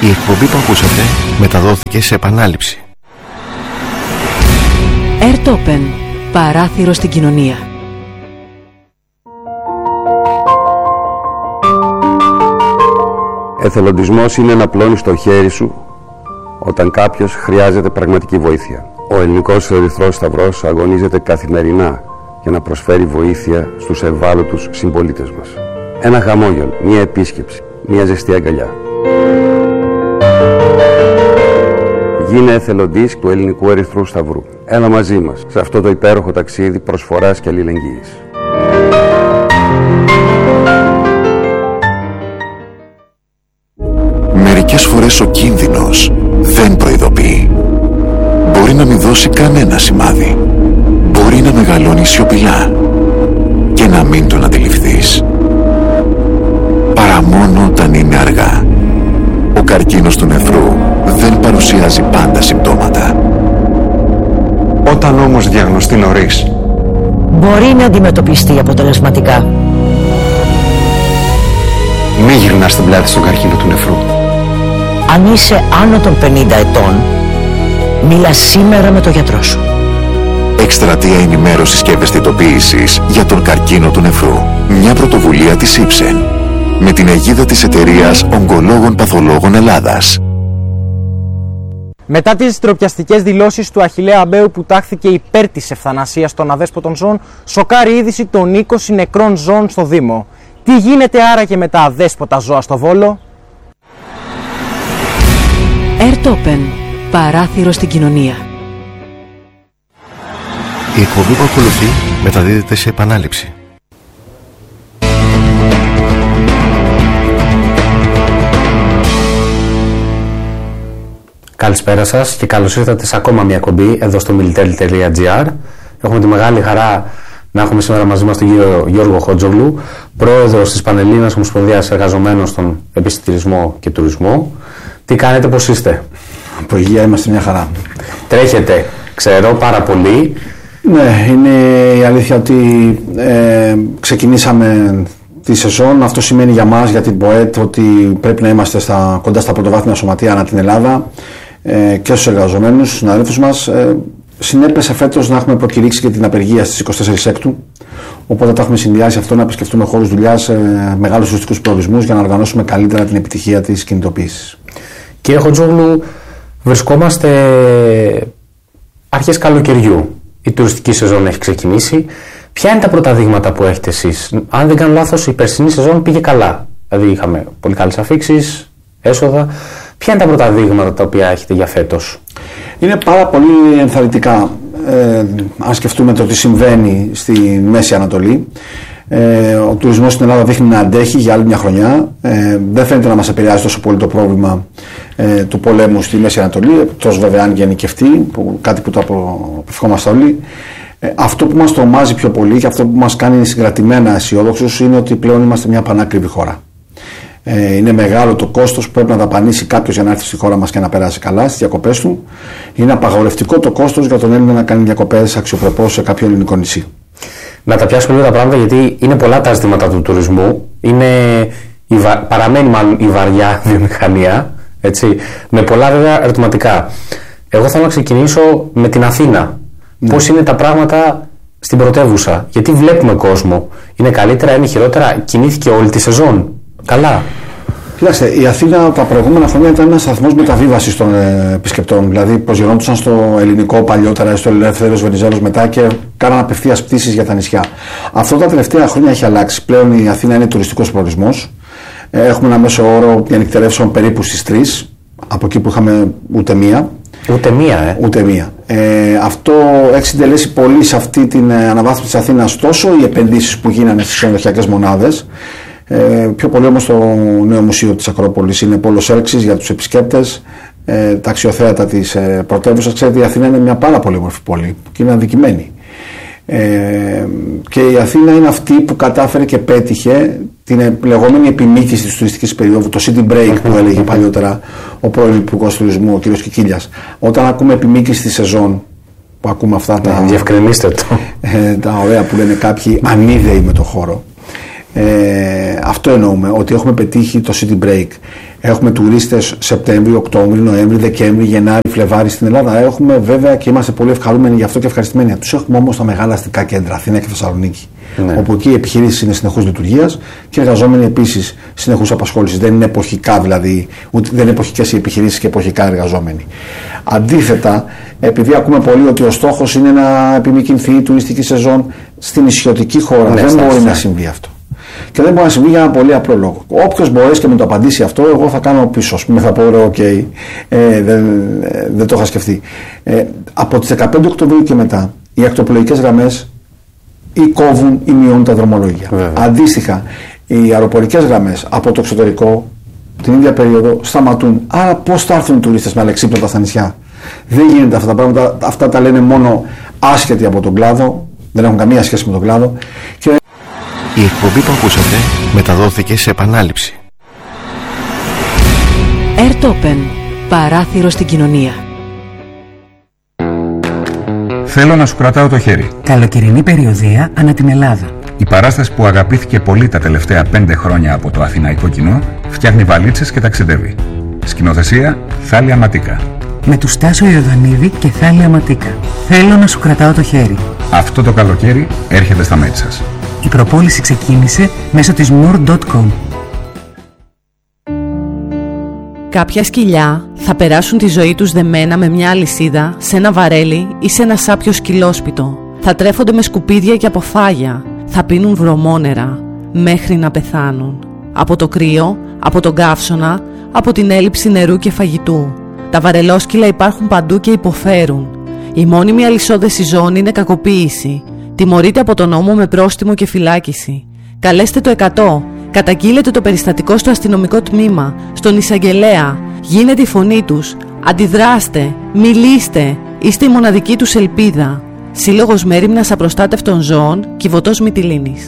Η εκπομπή που ακούσατε μεταδόθηκε σε επανάληψη. Airtopen, παράθυρο στην κοινωνία. Εθελοντισμός είναι να πλώνεις το χέρι σου όταν κάποιος χρειάζεται πραγματική βοήθεια. Ο Ελληνικός Ερυθρός Σταυρός αγωνίζεται καθημερινά για να προσφέρει βοήθεια στους ευάλωτους συμπολίτες μας. Ένα χαμόγελο, μία επίσκεψη, μία ζεστή αγκαλιά. Γίνε εθελοντής του Ελληνικού Ερυθρού Σταυρού. Έλα μαζί μας σε αυτό το υπέροχο ταξίδι προσφοράς και αλληλεγγύης. Μερικές φορές ο κίνδυνος δεν προειδοποιεί. Μπορεί να μην δώσει κανένα σημάδι. Μπορεί να μεγαλώνει σιωπηλά και να μην τον αντιληφθείς. Παρά μόνο όταν είναι αργά. Ο καρκίνος του νεφρού δεν παρουσιάζει πάντα συμπτώματα. Όταν όμως διαγνωστεί νωρίς, μπορεί να αντιμετωπιστεί αποτελεσματικά. μη γυρνάς την πλάτη στον καρκίνο του νεφρού. Αν είσαι άνω των 50 ετών, μίλα σήμερα με τον γιατρό σου. Εκστρατεία ενημέρωσης και ευαισθητοποίησης για τον καρκίνο του νεφρού. Μια πρωτοβουλία της Ipsen με την αιγίδα της εταιρείας Ογκολόγων Παθολόγων Ελλάδας. Μετά τις ντροπιαστικές δηλώσεις του Αχιλλέα Αμπαίου που τάχθηκε υπέρ της ευθανασίας των αδέσποτων ζώων, σοκάρει είδηση των 20 νεκρών ζώων στο Δήμο. Τι γίνεται άραγε με τα αδέσποτα ζώα στο Βόλο? Airtopen, παράθυρο στην κοινωνία. Η εκπομπή που ακολουθεί μεταδίδεται σε επανάληψη. Καλησπέρα σας και καλώς ήρθατε σε ακόμα μια εκπομπή εδώ στο militelli.gr. Έχουμε τη μεγάλη χαρά να έχουμε σήμερα μαζί μας τον κύριο Γιώργο Χότζογλου, πρόεδρος της Πανελλήνιας Ομοσπονδίας Εργαζομένων στον Επιστημισμό και Τουρισμό. Τι κάνετε, πώς είστε? Από υγεία είμαστε μια χαρά. Τρέχετε, ξέρω, πάρα πολύ. Ναι, είναι η αλήθεια ότι ξεκινήσαμε τη σεζόν. Αυτό σημαίνει για μας, για την ΠΟΕΤ, ότι πρέπει να είμαστε κοντά στα πρωτοβάθμια σωματεία ανά την Ελλάδα και στους εργαζομένους, στους συναδέλφους μας. Συνέπεσε φέτος να έχουμε προκηρύξει και την απεργία στις 24 Έκτου. Οπότε τα έχουμε συνδυάσει αυτό, να επισκεφτούμε χώρους δουλειάς, μεγάλους τουριστικούς προορισμούς για να οργανώσουμε καλύτερα την επιτυχία της κινητοποίησης. Κύριε Χότζογλου, βρισκόμαστε αρχές καλοκαιριού. Η τουριστική σεζόν έχει ξεκινήσει. Ποια είναι τα πρώτα δείγματα που έχετε εσείς? Αν δεν κάνω λάθος, η περσινή σεζόν πήγε καλά. Δηλαδή είχαμε πολύ καλές αφίξεις, έσοδα. Ποια είναι τα πρώτα δείγματα τα οποία έχετε για φέτος? Είναι πάρα πολύ ενθαρρυντικά. Αν σκεφτούμε το τι συμβαίνει στη Μέση Ανατολή, ο τουρισμός στην Ελλάδα δείχνει να αντέχει για άλλη μια χρονιά. Δεν φαίνεται να μας επηρεάζει τόσο πολύ το πρόβλημα του πολέμου στη Μέση Ανατολή, εκτός βέβαια αν γενικευτεί, κάτι που το απευχόμαστε όλοι. Αυτό που μας τρομάζει πιο πολύ και αυτό που μας κάνει συγκρατημένα αισιόδοξους είναι ότι πλέον είμαστε μια πανάκριβη χώρα. Είναι μεγάλο το κόστος που πρέπει να δαπανίσει κάποιος για να έρθει στη χώρα μας και να περάσει καλά στις διακοπές του. Είναι απαγορευτικό το κόστος για τον Έλληνα να κάνει διακοπές αξιοπρεπώς σε κάποιο ελληνικό νησί. Να τα πιάσουμε λίγο τα πράγματα, γιατί είναι πολλά τα ζητήματα του τουρισμού. Παραμένει μάλλον η βαριά βιομηχανία, έτσι, με πολλά βέβαια ερωτηματικά. Εγώ θέλω να ξεκινήσω με την Αθήνα. Πώς είναι τα πράγματα στην πρωτεύουσα? Γιατί βλέπουμε κόσμο. Είναι καλύτερα, είναι χειρότερα? Κινήθηκε όλη τη σεζόν καλά? Κοιτάξτε, η Αθήνα τα προηγούμενα χρόνια ήταν ένας σταθμός μεταβίβασης των επισκεπτών. Δηλαδή, προσγειώνονταν στο ελληνικό παλιότερα, στο Ελεύθερος Βενιζέλος μετά και κάναν απευθείας πτήσεις για τα νησιά. Αυτό τα τελευταία χρόνια έχει αλλάξει. Πλέον η Αθήνα είναι τουριστικός προορισμός. Έχουμε ένα μέσο όρο διανυκτερεύσεων περίπου στις 3, από εκεί που είχαμε ούτε μία. Ούτε μία. Αυτό έχει συντελέσει πολύ σε αυτή την αναβάθμιση της Αθήνας, τόσο οι επενδύσεις που γίνανε στις ξενοδοχειακές μονάδες. Πιο πολύ όμως το νέο μουσείο της Ακρόπολης είναι πόλος έλξης για τους επισκέπτες, τα αξιοθέατα της πρωτεύουσας. Ξέρετε, η Αθήνα είναι μια πάρα πολύ όμορφη πόλη και είναι αδικημένη. Και η Αθήνα είναι αυτή που κατάφερε και πέτυχε την λεγόμενη επιμήκυση της τουριστικής περίοδου, το city break που έλεγε παλιότερα ο πρώην Υπουργός Τουρισμού, ο κ. Κικίλιας. Όταν ακούμε επιμήκυση στη σεζόν, που ακούμε αυτά τα, διευκρινίστε το, τα ωραία που λένε κάποιοι ανίδεοι με το χώρο, Αυτό εννοούμε, ότι έχουμε πετύχει το city break. Έχουμε τουρίστες Σεπτέμβριο, Οκτώβριο, Νοέμβριο, Δεκέμβριο, Γενάρη, Φλεβάρη στην Ελλάδα. Έχουμε βέβαια και είμαστε πολύ ευχαρούμενοι γι' αυτό και ευχαριστημένοι. Τους έχουμε όμως στα μεγάλα αστικά κέντρα, Αθήνα και Θεσσαλονίκη. Ναι. Όπου εκεί οι επιχειρήσεις είναι συνεχούς λειτουργίας και οι εργαζόμενοι επίσης συνεχούς απασχόλησης. Δεν είναι εποχικά δηλαδή, ούτε δεν είναι εποχικές οι επιχειρήσεις και εποχικά εργαζόμενοι. Αντίθετα, επειδή ακούμε πολύ ότι ο στόχος είναι να επιμηκυνθεί η τουριστική σεζόν στην νησιωτική χώρα, ναι, δεν μπορεί να συμβεί αυτό. Και δεν μπορεί να συμβεί για ένα πολύ απλό λόγο. Όποιος μπορέσει και με το απαντήσει αυτό, εγώ θα κάνω πίσω. Θα πω OK, δεν το είχα σκεφτεί. Από τις 15 Οκτωβρίου και μετά, οι ακτοπλοϊκές γραμμές ή κόβουν ή μειώνουν τα δρομολόγια. Αντίστοιχα, οι αεροπορικές γραμμές από το εξωτερικό την ίδια περίοδο σταματούν. Άρα, πώς θα έρθουν οι τουρίστες με αλεξίπλατα στα νησιά? Δεν γίνεται αυτά τα πράγματα. Αυτά τα λένε μόνο άσχετοι από τον κλάδο. Δεν έχουν καμία σχέση με τον κλάδο. Και η εκπομπή που ακούσατε μεταδόθηκε σε επανάληψη. Airtopen. Παράθυρο στην κοινωνία. Θέλω να σου κρατάω το χέρι. Καλοκαιρινή περιοδεία ανά την Ελλάδα. Η παράσταση που αγαπήθηκε πολύ τα τελευταία 5 χρόνια από το αθηναϊκό κοινό φτιάχνει βαλίτσες και ταξιδεύει. Σκηνοθεσία Θάλια Ματίκα. Με του Στάσο Ιωδανίδη και Θάλια Ματίκα. Θέλω να σου κρατάω το χέρι. Αυτό το καλοκαίρι έρχεται στα μέρη σας. Η προπόληση ξεκίνησε μέσω της more.com. Κάποια σκυλιά θα περάσουν τη ζωή τους δεμένα με μια αλυσίδα σε ένα βαρέλι ή σε ένα σάπιο σκυλόσπιτο. Θα τρέφονται με σκουπίδια και αποφάγια. Θα πίνουν βρωμόνερα μέχρι να πεθάνουν. Από το κρύο, από τον καύσωνα, από την έλλειψη νερού και φαγητού. Τα βαρελόσκυλα υπάρχουν παντού και υποφέρουν. Η μόνιμη αλυσόδεση ζώων είναι κακοποίηση. Τιμωρείται από τον νόμο με πρόστιμο και φυλάκιση. Καλέστε το 100. Καταγγείλετε το περιστατικό στο αστυνομικό τμήμα, στον εισαγγελέα. Γίνετε η φωνή τους. Αντιδράστε. Μιλήστε. Είστε η μοναδική τους ελπίδα. Σύλλογος Μέριμνας Απροστάτευτων Ζώων, Κιβωτός Μυτιλήνης.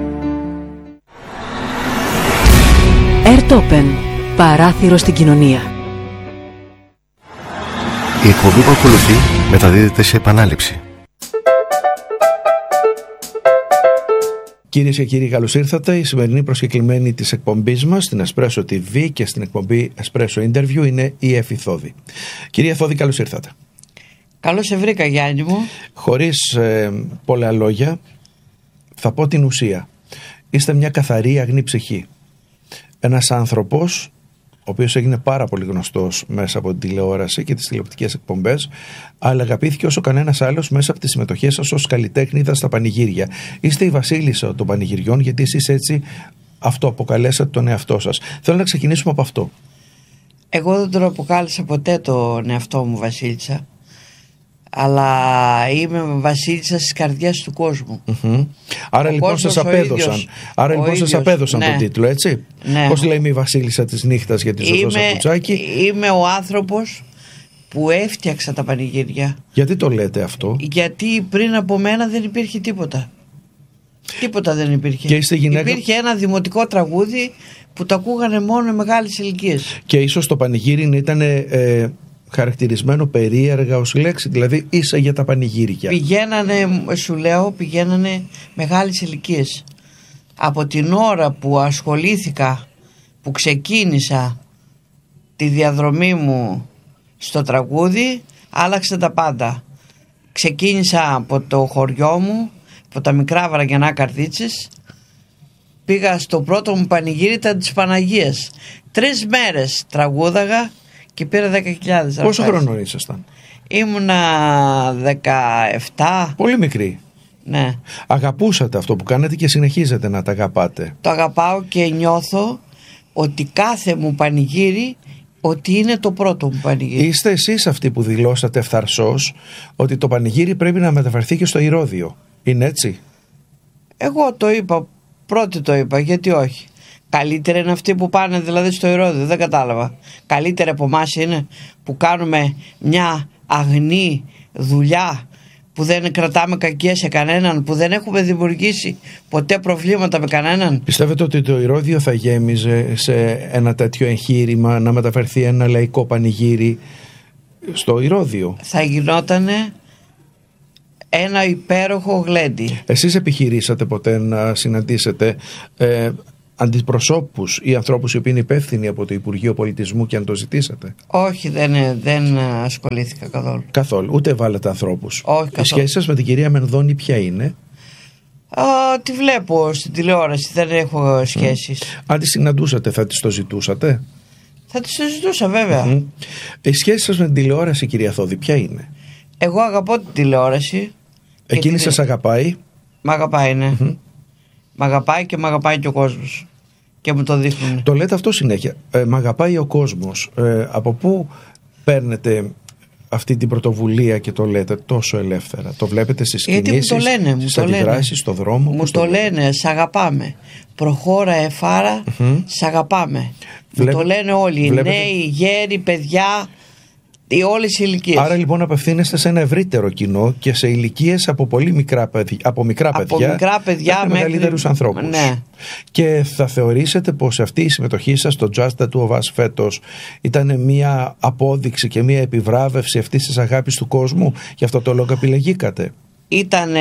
Airtopen. Παράθυρο στην κοινωνία. Η εκπομπή που ακολουθεί μεταδίδεται σε επανάληψη. Κυρίες και κύριοι, καλώς ήρθατε. Η σημερινή προσκεκλημένη της εκπομπής μας στην Espresso TV και στην εκπομπή Espresso Interview είναι η Εφη Θόδη. Κυρία Θόδη, καλώς ήρθατε. Καλώς σε βρήκα, Γιάννη μου. Χωρίς πολλά λόγια, θα πω την ουσία. Είστε μια καθαρή αγνή ψυχή. Ένας άνθρωπος ο οποίος έγινε πάρα πολύ γνωστός μέσα από την τηλεόραση και τις τηλεοπτικές εκπομπές, αλλά αγαπήθηκε όσο κανένας άλλος μέσα από τις συμμετοχές σας ως καλλιτέχνηδα στα πανηγύρια. Είστε η βασίλισσα των πανηγυριών, γιατί εσείς έτσι αυτοαποκαλέσατε τον εαυτό σας. Θέλω να ξεκινήσουμε από αυτό. Εγώ δεν τον αποκάλεσα ποτέ τον εαυτό μου βασίλισσα, αλλά είμαι βασίλισσα στις καρδιές του κόσμου. Άρα λοιπόν σας απέδωσαν ναι. τον τίτλο, έτσι. Ναι. Πώς λέει η βασίλισσα της νύχτας για τη Ζωζό Σακουτσάκη? Είμαι ο άνθρωπος που έφτιαξα τα πανηγύρια. Γιατί το λέτε αυτό? Γιατί πριν από μένα δεν υπήρχε τίποτα. Τίποτα δεν υπήρχε. Και είστε γυναίκα... Υπήρχε ένα δημοτικό τραγούδι που το ακούγανε μόνο οι μεγάλες ηλικίες. Και ίσως το πανηγύρι ήταν χαρακτηρισμένο περίεργα ως λέξη, δηλαδή ίσα για τα πανηγύρια. Πηγαίνανε μεγάλες ηλικίες. Από την ώρα που ασχολήθηκα, που ξεκίνησα τη διαδρομή μου στο τραγούδι, άλλαξε τα πάντα. Ξεκίνησα από το χωριό μου, από τα μικρά Βραγενά Καρδίτσες. Πήγα στο πρώτο μου πανηγύρι, ήταν της Παναγίας. 3 μέρες τραγούδαγα και πήρα 10.000. Πόσο χρόνο ήσασταν? Ήμουνα 17. Πολύ μικρή. Ναι. Αγαπούσατε αυτό που κάνετε και συνεχίζετε να τα αγαπάτε? Το αγαπάω και νιώθω ότι κάθε μου πανηγύρι ότι είναι το πρώτο μου πανηγύρι. Είστε εσείς αυτοί που δηλώσατε ευθαρσώς ότι το πανηγύρι πρέπει να μεταφερθεί και στο Ηρώδειο. Είναι έτσι? Εγώ το είπα, πρώτη το είπα, γιατί όχι. Καλύτερα είναι αυτοί που πάνε δηλαδή στο Ηρώδειο, δεν κατάλαβα. Καλύτερα από εμάς είναι που κάνουμε μια αγνή δουλειά, που δεν κρατάμε κακία σε κανέναν, που δεν έχουμε δημιουργήσει ποτέ προβλήματα με κανέναν. Πιστεύετε ότι το Ηρώδειο θα γέμιζε σε ένα τέτοιο εγχείρημα να μεταφερθεί ένα λαϊκό πανηγύρι στο Ηρώδειο? Θα γινότανε ένα υπέροχο γλέντι. Εσείς επιχειρήσατε ποτέ να συναντήσετε αντιπροσώπους ή ανθρώπους οι οποίοι είναι υπεύθυνοι από το Υπουργείο Πολιτισμού και αν το ζητήσατε? Όχι, δεν ασχολήθηκα καθόλου. Καθόλου, ούτε βάλετε ανθρώπους. Όχι, καθόλου. Η σχέση σας με την κυρία Μενδώνη ποια είναι? Τη βλέπω στην τηλεόραση, δεν έχω σχέσεις. Αν τη συναντούσατε θα της το ζητούσατε? Θα της το ζητούσα βέβαια. Η σχέση σας με την τηλεόραση, κυρία Θόδη, ποια είναι? Εγώ αγαπώ την τηλεόραση. Εκείνη σας αγαπάει? Μ' αγαπάει, ναι. Μ' αγαπάει και μ' αγαπάει και ο κόσμος. Και μου το δείχνουν. Το λέτε αυτό συνέχεια. Μ' αγαπάει ο κόσμος. Από πού παίρνετε αυτή την πρωτοβουλία και το λέτε τόσο ελεύθερα? Το βλέπετε στις κινήσεις, στις αντιδράσεις, στο δρόμο? Μου το λένε, σ' αγαπάμε. Προχώρα εφάρα, σ' αγαπάμε. Μου το λένε όλοι, νέοι, γέροι, παιδιά, όλες οι ηλικίες. Άρα λοιπόν απευθύνεστε σε ένα ευρύτερο κοινό και σε ηλικίες από πολύ μικρά παιδιά, από μικρά παιδιά μέχρι μεγαλύτερους ανθρώπους. Ναι. Και θα θεωρήσετε πως αυτή η συμμετοχή σας στο Just the Two of Us φέτος ήταν μια απόδειξη και μια επιβράβευση αυτής της αγάπης του κόσμου? Γι' αυτό το λόγο επιλεγήκατε? Ήτανε,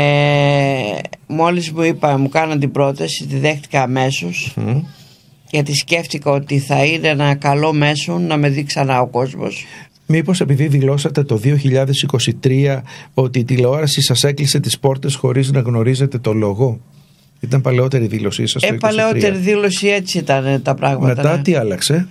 μόλις μου κάναν την πρόταση, τη δέχτηκα αμέσως. Γιατί σκέφτηκα ότι θα είναι ένα καλό μέσο να με δει ξανά ο κόσμος. Μήπως επειδή δηλώσατε το 2023 ότι η τηλεόραση σας έκλεισε τις πόρτες χωρίς να γνωρίζετε το λόγο? Ήταν παλαιότερη δήλωσή σας το 2023? Παλαιότερη δήλωση, έτσι ήταν τα πράγματα. Μετά ναι. Τι άλλαξε?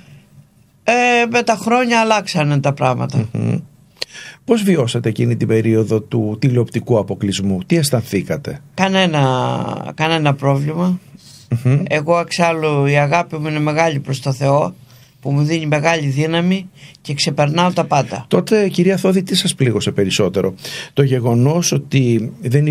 Με τα χρόνια αλλάξανε τα πράγματα. Πώς βιώσατε εκείνη την περίοδο του τηλεοπτικού αποκλεισμού? Τι αισθανθήκατε? Κανένα πρόβλημα. Εγώ εξάλλου η αγάπη μου είναι μεγάλη προς το Θεό, που μου δίνει μεγάλη δύναμη και ξεπερνάω τα πάντα. Τότε, κυρία Θόδη, τι σας πλήγωσε περισσότερο? Το γεγονός ότι δεν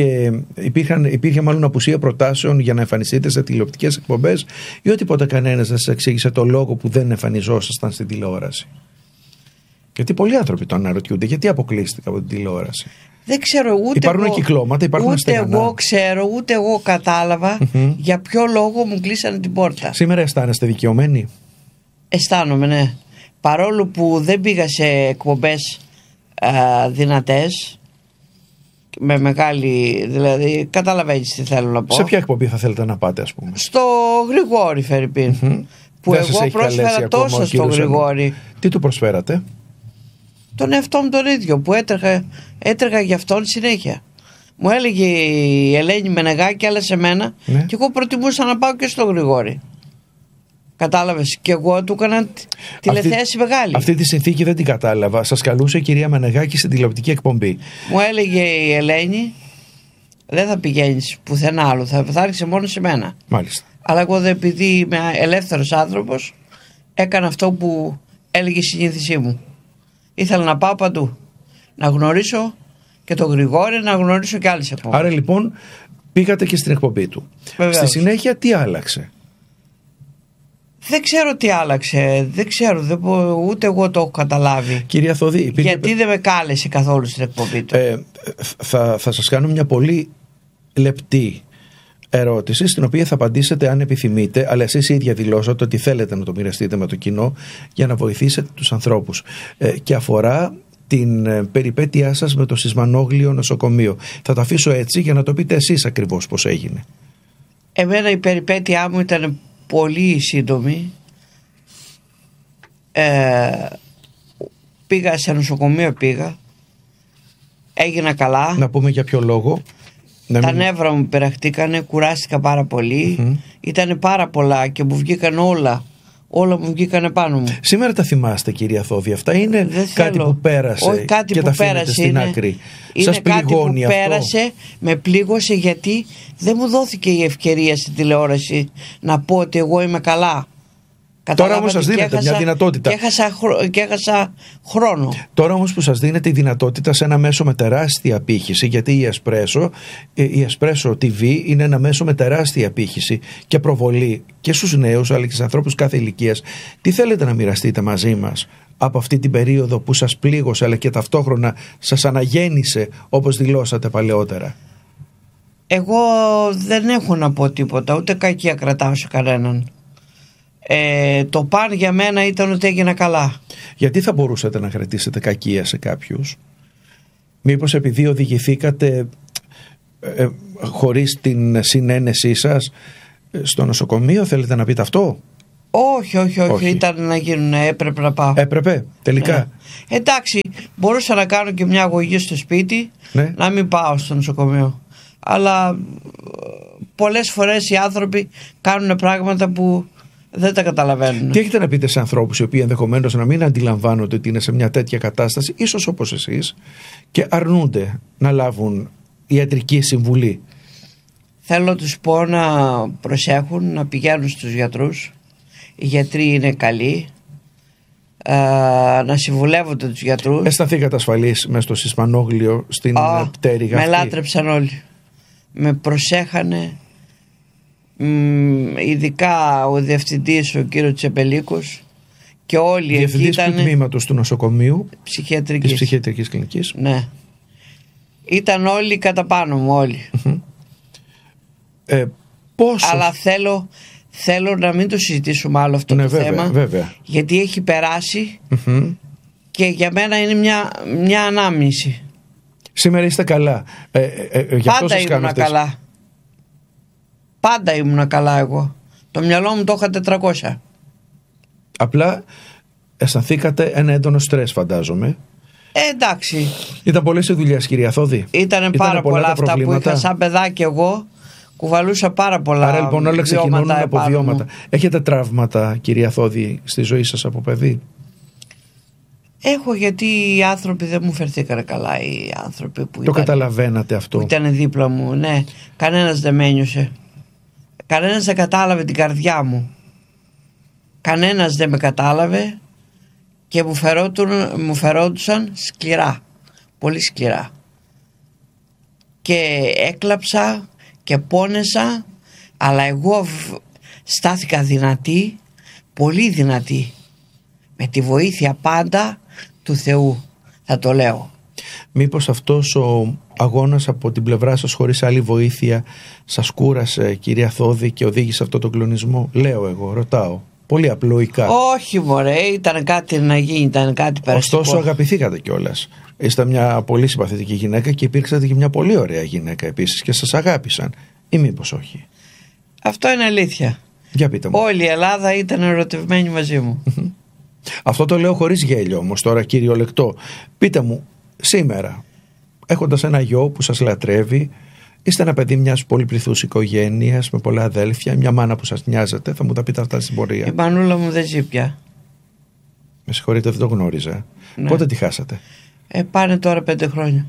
υπήρχε μάλλον απουσία προτάσεων για να εμφανιστείτε σε τηλεοπτικές εκπομπές, ή ότι ποτέ κανένας δεν σας εξήγησε το λόγο που δεν εμφανιζόσασταν στην τηλεόραση? Γιατί πολλοί άνθρωποι το αναρωτιούνται, γιατί αποκλείστηκα από την τηλεόραση? Δεν ξέρω ούτε υπάρχουν εγώ, κυκλώματα, υπάρχουν ούτε στεγανά. Εγώ ξέρω, ούτε εγώ κατάλαβα για ποιο λόγο μου κλείσανε την πόρτα. Σήμερα αισθάνεστε δικαιωμένοι? Αισθάνομαι, ναι. Παρόλο που δεν πήγα σε εκπομπές δυνατές, με μεγάλη, δηλαδή καταλαβαίνεις τι θέλω να πω. Σε ποια εκπομπή θα θέλετε να πάτε, ας πούμε? Στο Γρηγόρη Φερρυπίν, που δεν εγώ πρόσφερα τόσο στο Γρηγόρη. Τι του προσφέρατε? Τον εαυτό μου τον ίδιο, που έτρεγα για αυτόν συνέχεια. Μου έλεγε η Ελένη Μενεγάκη, άλλα σε μένα, και εγώ προτιμούσα να πάω και στο Γρηγόρη. Κατάλαβες? Και εγώ του έκανα τηλεθέαση μεγάλη. Αυτή τη συνθήκη δεν την κατάλαβα. Σας καλούσε η κυρία Μενεγάκη στην τηλεοπτική εκπομπή. Μου έλεγε η Ελένη, δεν θα πηγαίνεις πουθενά άλλο, θα έρθεις μόνο σε μένα. Μάλιστα. Αλλά εγώ, επειδή είμαι ελεύθερος άνθρωπος, έκανα αυτό που έλεγε η συνήθισή μου. Ήθελα να πάω παντού. Να γνωρίσω και τον Γρηγόρη, να γνωρίσω και άλλες εκπομπές. Άρα λοιπόν πήγατε και στην εκπομπή του. Βεβαίως. Στη συνέχεια τι άλλαξε? Δεν ξέρω τι άλλαξε. Δεν ξέρω. Ούτε εγώ το έχω καταλάβει. Κυρία Θόδη, γιατί δεν με κάλεσε καθόλου στην εκπομπή του. Θα σας κάνω μια πολύ λεπτή ερώτηση, στην οποία θα απαντήσετε αν επιθυμείτε, αλλά εσείς ίδια δηλώσατε ότι θέλετε να το μοιραστείτε με το κοινό για να βοηθήσετε τους ανθρώπους, και αφορά την περιπέτειά σας με το Σισμανόγλιο νοσοκομείο. Θα το αφήσω έτσι για να το πείτε εσείς ακριβώς πώς έγινε. Εμένα η περιπέτειά μου ήταν πολύ σύντομη. Πήγα σε νοσοκομείο, έγινα καλά. Να πούμε για ποιο λόγο? Τα νεύρα μου πειραχτήκανε, κουράστηκα πάρα πολύ. Ήτανε πάρα πολλά και μου βγήκαν όλα μου βγήκανε πάνω μου. Σήμερα τα θυμάστε, κυρία Θόδη? Αυτά είναι κάτι που πέρασε? Όχι, κάτι και που τα αφήνετε πέρασε στην είναι, άκρη? Είναι σας πληγώνει κάτι που αυτό? πέρασε, με πλήγωσε, γιατί δεν μου δόθηκε η ευκαιρία στην τηλεόραση να πω ότι εγώ είμαι καλά. Τώρα όμως σας δίνεται μια δυνατότητα. Και έχασα χρόνο. Τώρα όμως που σας δίνεται η δυνατότητα σε ένα μέσο με τεράστια απήχηση, γιατί η Espresso TV είναι ένα μέσο με τεράστια απήχηση και προβολή και στους νέους αλλά και στους ανθρώπους κάθε ηλικίας, τι θέλετε να μοιραστείτε μαζί μας από αυτή την περίοδο που σας πλήγωσε αλλά και ταυτόχρονα σας αναγέννησε, όπως δηλώσατε παλαιότερα? Εγώ δεν έχω να πω τίποτα, ούτε κακία κρατάω σε κανέναν. Το παν για μένα ήταν ότι έγινα καλά. Γιατί θα μπορούσατε να κρατήσετε κακία σε κάποιους? Μήπως επειδή οδηγηθήκατε χωρίς την συνένεσή σας στο νοσοκομείο, θέλετε να πείτε αυτό? Όχι. Ήταν να γίνουν, έπρεπε να πάω. Έπρεπε, τελικά. Ναι. Εντάξει, μπορούσα να κάνω και μια αγωγή στο σπίτι, ναι, να μην πάω στο νοσοκομείο. Αλλά πολλές φορές οι άνθρωποι κάνουν πράγματα που δεν τα καταλαβαίνουν. Τι έχετε να πείτε σε ανθρώπους οι οποίοι ενδεχομένως να μην αντιλαμβάνονται ότι είναι σε μια τέτοια κατάσταση, ίσως όπως εσείς, και αρνούνται να λάβουν ιατρική συμβουλή? Θέλω να τους πω να προσέχουν, να πηγαίνουν στους γιατρούς. Οι γιατροί είναι καλοί, να συμβουλεύονται τους γιατρούς. Αισθανθήκατε ασφαλείς μέσα στο Σισμανόγλιο, στην πτέρυγα αυτή? Με λάτρεψαν όλοι. Με προσέχανε, ειδικά ο διευθυντής, ο κύριος Τσεπελίκος, και όλοι εκεί ήταν. Διευθυντής του τμήματος του νοσοκομείου της ψυχιατρικής κλινικής. Ναι. Ήταν όλοι κατά πάνω μου, όλοι. Πόσο? Αλλά θέλω να μην το συζητήσουμε άλλο αυτό το θέμα, βέβαια. γιατί έχει περάσει και για μένα είναι μια ανάμνηση. Σήμερα είστε καλά. Πάντα ήμουνα καλά. Πάντα ήμουνα καλά εγώ. Το μυαλό μου το είχα 400. Απλά αισθανθήκατε ένα έντονο στρες, φαντάζομαι. Εντάξει. Ήταν πολλές οι δουλειές, κυρία Θόδη? Ήταν πάρα πολλά αυτά που είχα σαν παιδάκι εγώ. Κουβαλούσα πάρα πολλά. Άρα λοιπόν όλα ξεκινούν από βιώματα. μου. Έχετε τραύματα, κυρία Θόδη, στη ζωή σας από παιδί? Έχω, γιατί οι άνθρωποι δεν μου φερθήκανε καλά. Οι άνθρωποι που το καταλαβαίνατε αυτό? Που ήταν δίπλα μου, ναι. Κανένας δεν με ένιωσε. Κανένας δεν κατάλαβε την καρδιά μου. Κανένας δεν με κατάλαβε και μου φερόντουσαν σκληρά. Πολύ σκληρά. Και έκλαψα και πόνεσα, αλλά εγώ στάθηκα δυνατή, πολύ δυνατή, με τη βοήθεια πάντα του Θεού, θα το λέω. Μήπως αυτός ο αγώνας από την πλευρά σας χωρίς άλλη βοήθεια σας κούρασε, κυρία Θόδη, και οδήγησε αυτό τον κλονισμό? Λέω εγώ, ρωτάω, πολύ απλοϊκά. Όχι μωρέ, ήταν κάτι να γίνει, ήταν κάτι περαστικό. Ωστόσο αγαπηθήκατε κιόλας. Είστε μια πολύ συμπαθητική γυναίκα και υπήρξατε και μια πολύ ωραία γυναίκα επίσης και σας αγάπησαν, ή μήπως όχι? Αυτό είναι αλήθεια. Για πείτε μου. Όλη η Ελλάδα ήταν ερωτευμένη μαζί μου. Αυτό το λέω χωρίς γέλιο όμως τώρα, κυριολεκτό. Πείτε μου, σήμερα, έχοντας ένα γιο που σας λατρεύει, είστε ένα παιδί μιας πολυπληθούς οικογένειας με πολλά αδέλφια, μια μάνα που σας νοιάζεται, θα μου τα πείτε αυτά στην πορεία? Η μανούλα μου δεν ζει πια. Με συγχωρείτε, δεν το γνώριζα. Ναι. Πότε τη χάσατε? Πάνε τώρα 5 χρόνια.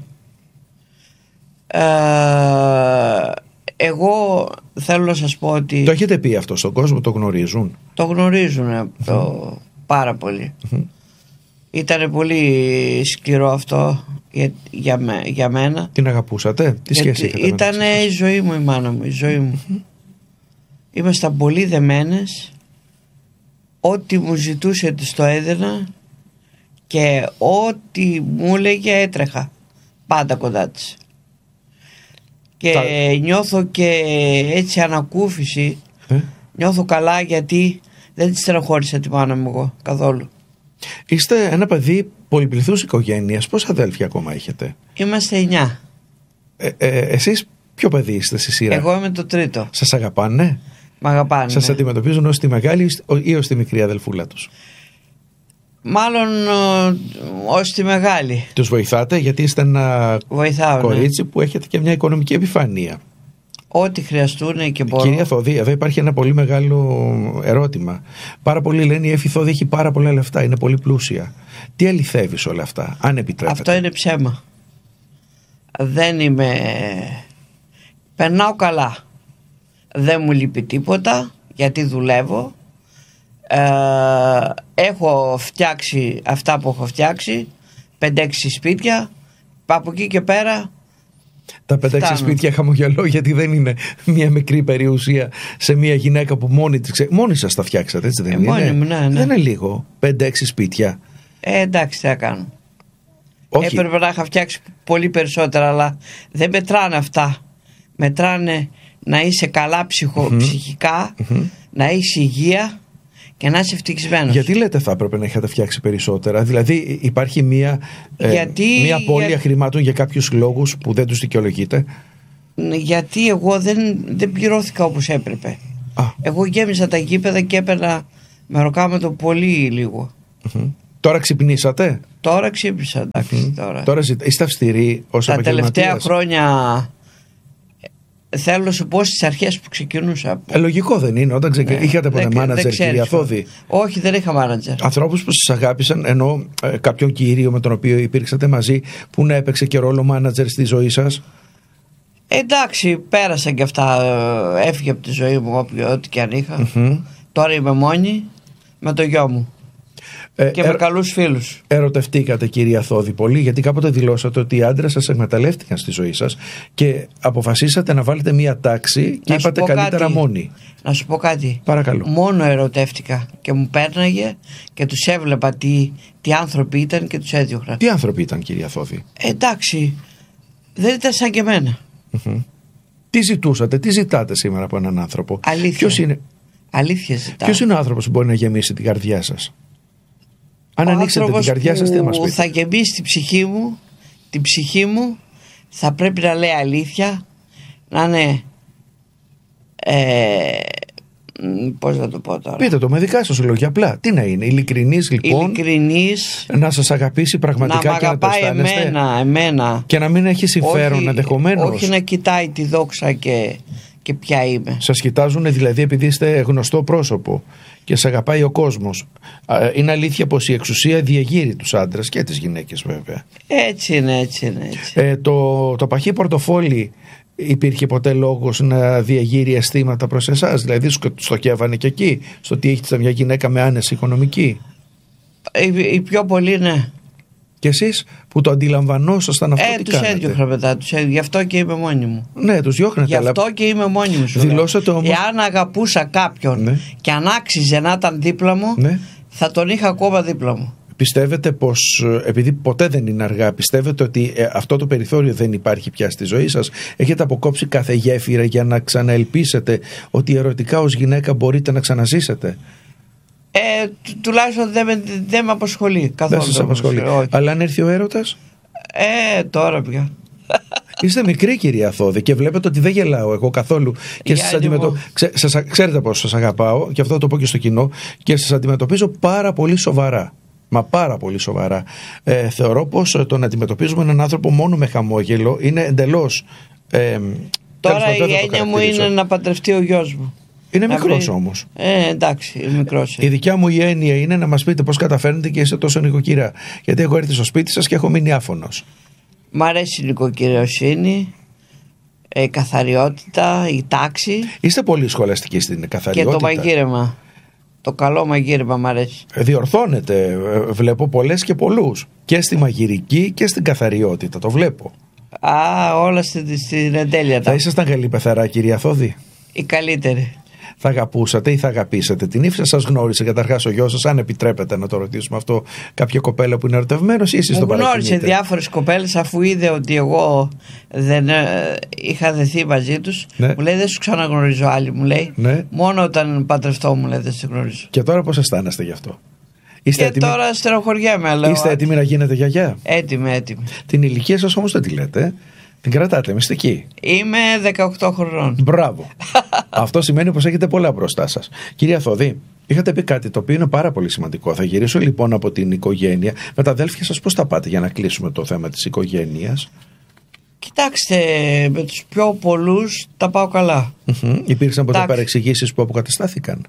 Εγώ θέλω να σας πω ότι... Το έχετε πει αυτό στον κόσμο, το γνωρίζουν? Το γνωρίζουν πάρα πολύ. Ήταν πολύ σκληρό αυτό για μένα. Την αγαπούσατε? Τι σχέση είχατε? Ήταν η ζωή μου, η μάνα μου, η ζωή μου. Ήμασταν πολύ δεμένες. Ό,τι μου ζητούσε της το έδινα και ό,τι μου έλεγε έτρεχα πάντα κοντά της. Και νιώθω και έτσι ανακούφιση. Νιώθω καλά, γιατί δεν τη στεναχώρησα τη μάνα μου εγώ καθόλου. Είστε ένα παιδί πολυπληθούς οικογένειας. Πόσα αδέλφια ακόμα έχετε? Είμαστε 9. Εσείς ποιο παιδί είστε στη σειρά? Εγώ είμαι το τρίτο. Σας αγαπάνε? Μ' αγαπάνε. Σας αντιμετωπίζουν ως τη μεγάλη ή ως τη μικρή αδελφούλα τους? Μάλλον ως τη μεγάλη. Τους βοηθάτε, γιατί είστε ένα κορίτσι που έχετε και μια οικονομική επιφανία? Ό,τι χρειαστούν και μπορώ. Κυρία Θόδη, εδώ υπάρχει ένα πολύ μεγάλο ερώτημα. Πάρα πολλοί λένε η Έφη Θόδη έχει πάρα πολλά λεφτά, είναι πολύ πλούσια. Τι αληθεύει σε όλα αυτά, αν επιτρέπετε? Αυτό είναι ψέμα. Δεν είμαι... Περνάω καλά. Δεν μου λείπει τίποτα, γιατί δουλεύω. Έχω φτιάξει αυτά που έχω φτιάξει, 5-6 σπίτια. Από εκεί και πέρα τα 5-6 σπίτια χαμογελώ, γιατί δεν είναι μια μικρή περιουσία σε μια γυναίκα που μόνη της μόνη σας τα φτιάξατε, έτσι δεν είναι? Μόνη μου, ναι. Δεν είναι λίγο 5-6 σπίτια? Εντάξει, τι θα κάνω. Όχι. Έπρεπε να είχα φτιάξει πολύ περισσότερα, αλλά δεν μετράνε αυτά. Μετράνε να είσαι καλά ψυχικά, να έχεις υγεία και να είσαι ευτυχισμένος. Γιατί λέτε θα έπρεπε να είχατε φτιάξει περισσότερα? Δηλαδή υπάρχει μια απώλεια χρημάτων για κάποιους λόγους που δεν τους δικαιολογείτε? Γιατί εγώ δεν πληρώθηκα όπως έπρεπε. Εγώ γέμισα τα γήπεδα και έπαιρνα μεροκάματο πολύ λίγο. Τώρα ξυπνήσατε? Τώρα ξύπνησα, εντάξει. Τώρα είστε αυστηροί ως επαγγελματίας? Τα τελευταία χρόνια θέλω να σου πω στις αρχές που ξεκινούσα. Λογικό δεν είναι? Όταν είχατε ποτέ μάνατζερ, κυρία Θόδη? Όχι, δεν είχα μάνατζερ. Ανθρώπους που σας αγάπησαν, ενώ κάποιον κύριο με τον οποίο υπήρξατε μαζί, που να έπαιξε και ρόλο μάνατζερ στη ζωή σας? Εντάξει, πέρασαν και αυτά. Έφυγε από τη ζωή μου ό,τι και αν είχα. Τώρα είμαι μόνη με το γιο μου. Και με καλούς φίλους. Ερωτευτήκατε, κυρία Θόδη, πολύ? Γιατί κάποτε δηλώσατε ότι οι άντρες σας εκμεταλλεύτηκαν στη ζωή σας και αποφασίσατε να βάλετε μία τάξη και είπατε καλύτερα μόνοι. Να σου πω κάτι. Παρακαλώ. Μόνο ερωτεύτηκα και μου πέρναγε και τους έβλεπα τι άνθρωποι ήταν και τους έδιωχνα. Τι άνθρωποι ήταν, κυρία Θόδη? Εντάξει, δεν ήταν σαν και εμένα. Τι ζητούσατε, τι ζητάτε σήμερα από έναν άνθρωπο? Αλήθεια. Ποιος είναι? Αλήθεια ζητάω. Ποιος είναι ο άνθρωπος που μπορεί να γεμίσει την καρδιά σας? Αν ανοίξετε την καρδιά σας, τι θα μας πείτε? Θα γεμίσει την ψυχή μου, θα πρέπει να λέει αλήθεια, να είναι πώς να το πω τώρα? Πείτε το με δικά σας λόγια, απλά. Τι να είναι? Ειλικρινής, λοιπόν? Ειλικρινής, να σας αγαπήσει πραγματικά και να το αισθάνεστε? εμένα. Και να μην έχει συμφέρον ενδεχομένως? Όχι να κοιτάει τη δόξα και ποια είμαι. Σας κοιτάζουν δηλαδή επειδή είστε γνωστό πρόσωπο και σας αγαπάει ο κόσμος. Είναι αλήθεια πως η εξουσία διεγείρει τους άντρες και τις γυναίκες, βέβαια? Έτσι είναι. Το παχύ πορτοφόλι, υπήρχε ποτέ λόγος να διαγείρει αισθήματα προς εσάς? Δηλαδή στοχεύανε και εκεί, στο ότι έχετε μια γυναίκα με άνεση οικονομική? Οι πιο πολλοί, ναι. Και εσείς που το αντιλαμβανόσασταν αυτό, τι τους κάνατε? έδιωχα μετά, γι' αυτό και είμαι μόνη μου. Ναι, τους διώχνετε. Γι' αυτό και είμαι μόνη μου. Δηλώσατε όμως... Εάν αγαπούσα κάποιον και αν άξιζε να ήταν δίπλα μου, θα τον είχα ακόμα δίπλα μου. Πιστεύετε πως, επειδή ποτέ δεν είναι αργά, πιστεύετε ότι αυτό το περιθώριο δεν υπάρχει πια στη ζωή σας? Έχετε αποκόψει κάθε γέφυρα για να ξαναελπίσετε ότι ερωτικά ως γυναίκα μπορείτε να ξαναζήσετε? Τουλάχιστον δεν με απασχολεί καθόλου. Δεν σας απασχολεί. Αλλά αν έρθει ο έρωτας? Τώρα πια. Είστε μικρή, κυρία Θόδη, και βλέπετε ότι δεν γελάω εγώ καθόλου. Και ξέρετε πως σας αγαπάω, και αυτό θα το πω και στο κοινό, και σας αντιμετωπίζω πάρα πολύ σοβαρά. Μα πάρα πολύ σοβαρά. Θεωρώ πως το να αντιμετωπίζουμε έναν άνθρωπο μόνο με χαμόγελο είναι εντελώς... Τώρα η έννοια μου είναι να παντρευτεί ο γιος μου. Είναι μικρός όμως. Εντάξει, είναι μικρός. Η δικιά μου η έννοια είναι να μας πείτε πώς καταφέρνετε και είστε τόσο νοικοκυρά. Γιατί έχω έρθει στο σπίτι σας και έχω μείνει άφωνος. Μ' αρέσει η νοικοκυριοσύνη, η καθαριότητα, η τάξη. Είστε πολύ σχολαστικοί στην καθαριότητα. Και το μαγείρεμα. Το καλό μαγείρεμα μ' αρέσει. Διορθώνετε. Βλέπω πολλές και πολλούς. Και στη μαγειρική και στην καθαριότητα. Το βλέπω. Όλα στην εντέλεια. Θα ήσασταν καλή πεθαρά, κυρία Θόδη? Η καλύτερη. Θα αγαπούσατε ή θα αγαπήσατε την Ήφη? Σας γνώρισε καταρχάς ο γιος σας, αν επιτρέπετε να το ρωτήσουμε αυτό, κάποια κοπέλα που είναι ερωτευμένος, ή εσείς τον παρακινείτε? Γνώρισε διάφορες κοπέλες, αφού είδε ότι εγώ δεν είχα δεθεί μαζί τους. Ναι. Μου λέει δεν σου ξαναγνωρίζω άλλη, μου λέει. Ναι. Μόνο όταν παντρευτώ, μου λέει, δεν σε γνωρίζω. Και τώρα πώς αισθάνεστε γι' αυτό? Τώρα στεροχωριέμαι. Αλλά είστε έτοιμοι να γίνετε γιαγιά? Έτοιμη. Την ηλικία σας όμως δεν τη λέτε. Την κρατάτε μυστική. Είμαι 18 χρονών. Μπράβο. Αυτό σημαίνει πως έχετε πολλά μπροστά σας. Κυρία Θόδη, είχατε πει κάτι το οποίο είναι πάρα πολύ σημαντικό. Θα γυρίσω λοιπόν από την οικογένεια. Με τα αδέλφια σας πώς τα πάτε για να κλείσουμε το θέμα της οικογένειας? Κοιτάξτε, με τους πιο πολλούς τα πάω καλά. Υπήρξαν ποτέ παρεξηγήσεις που αποκαταστάθηκαν?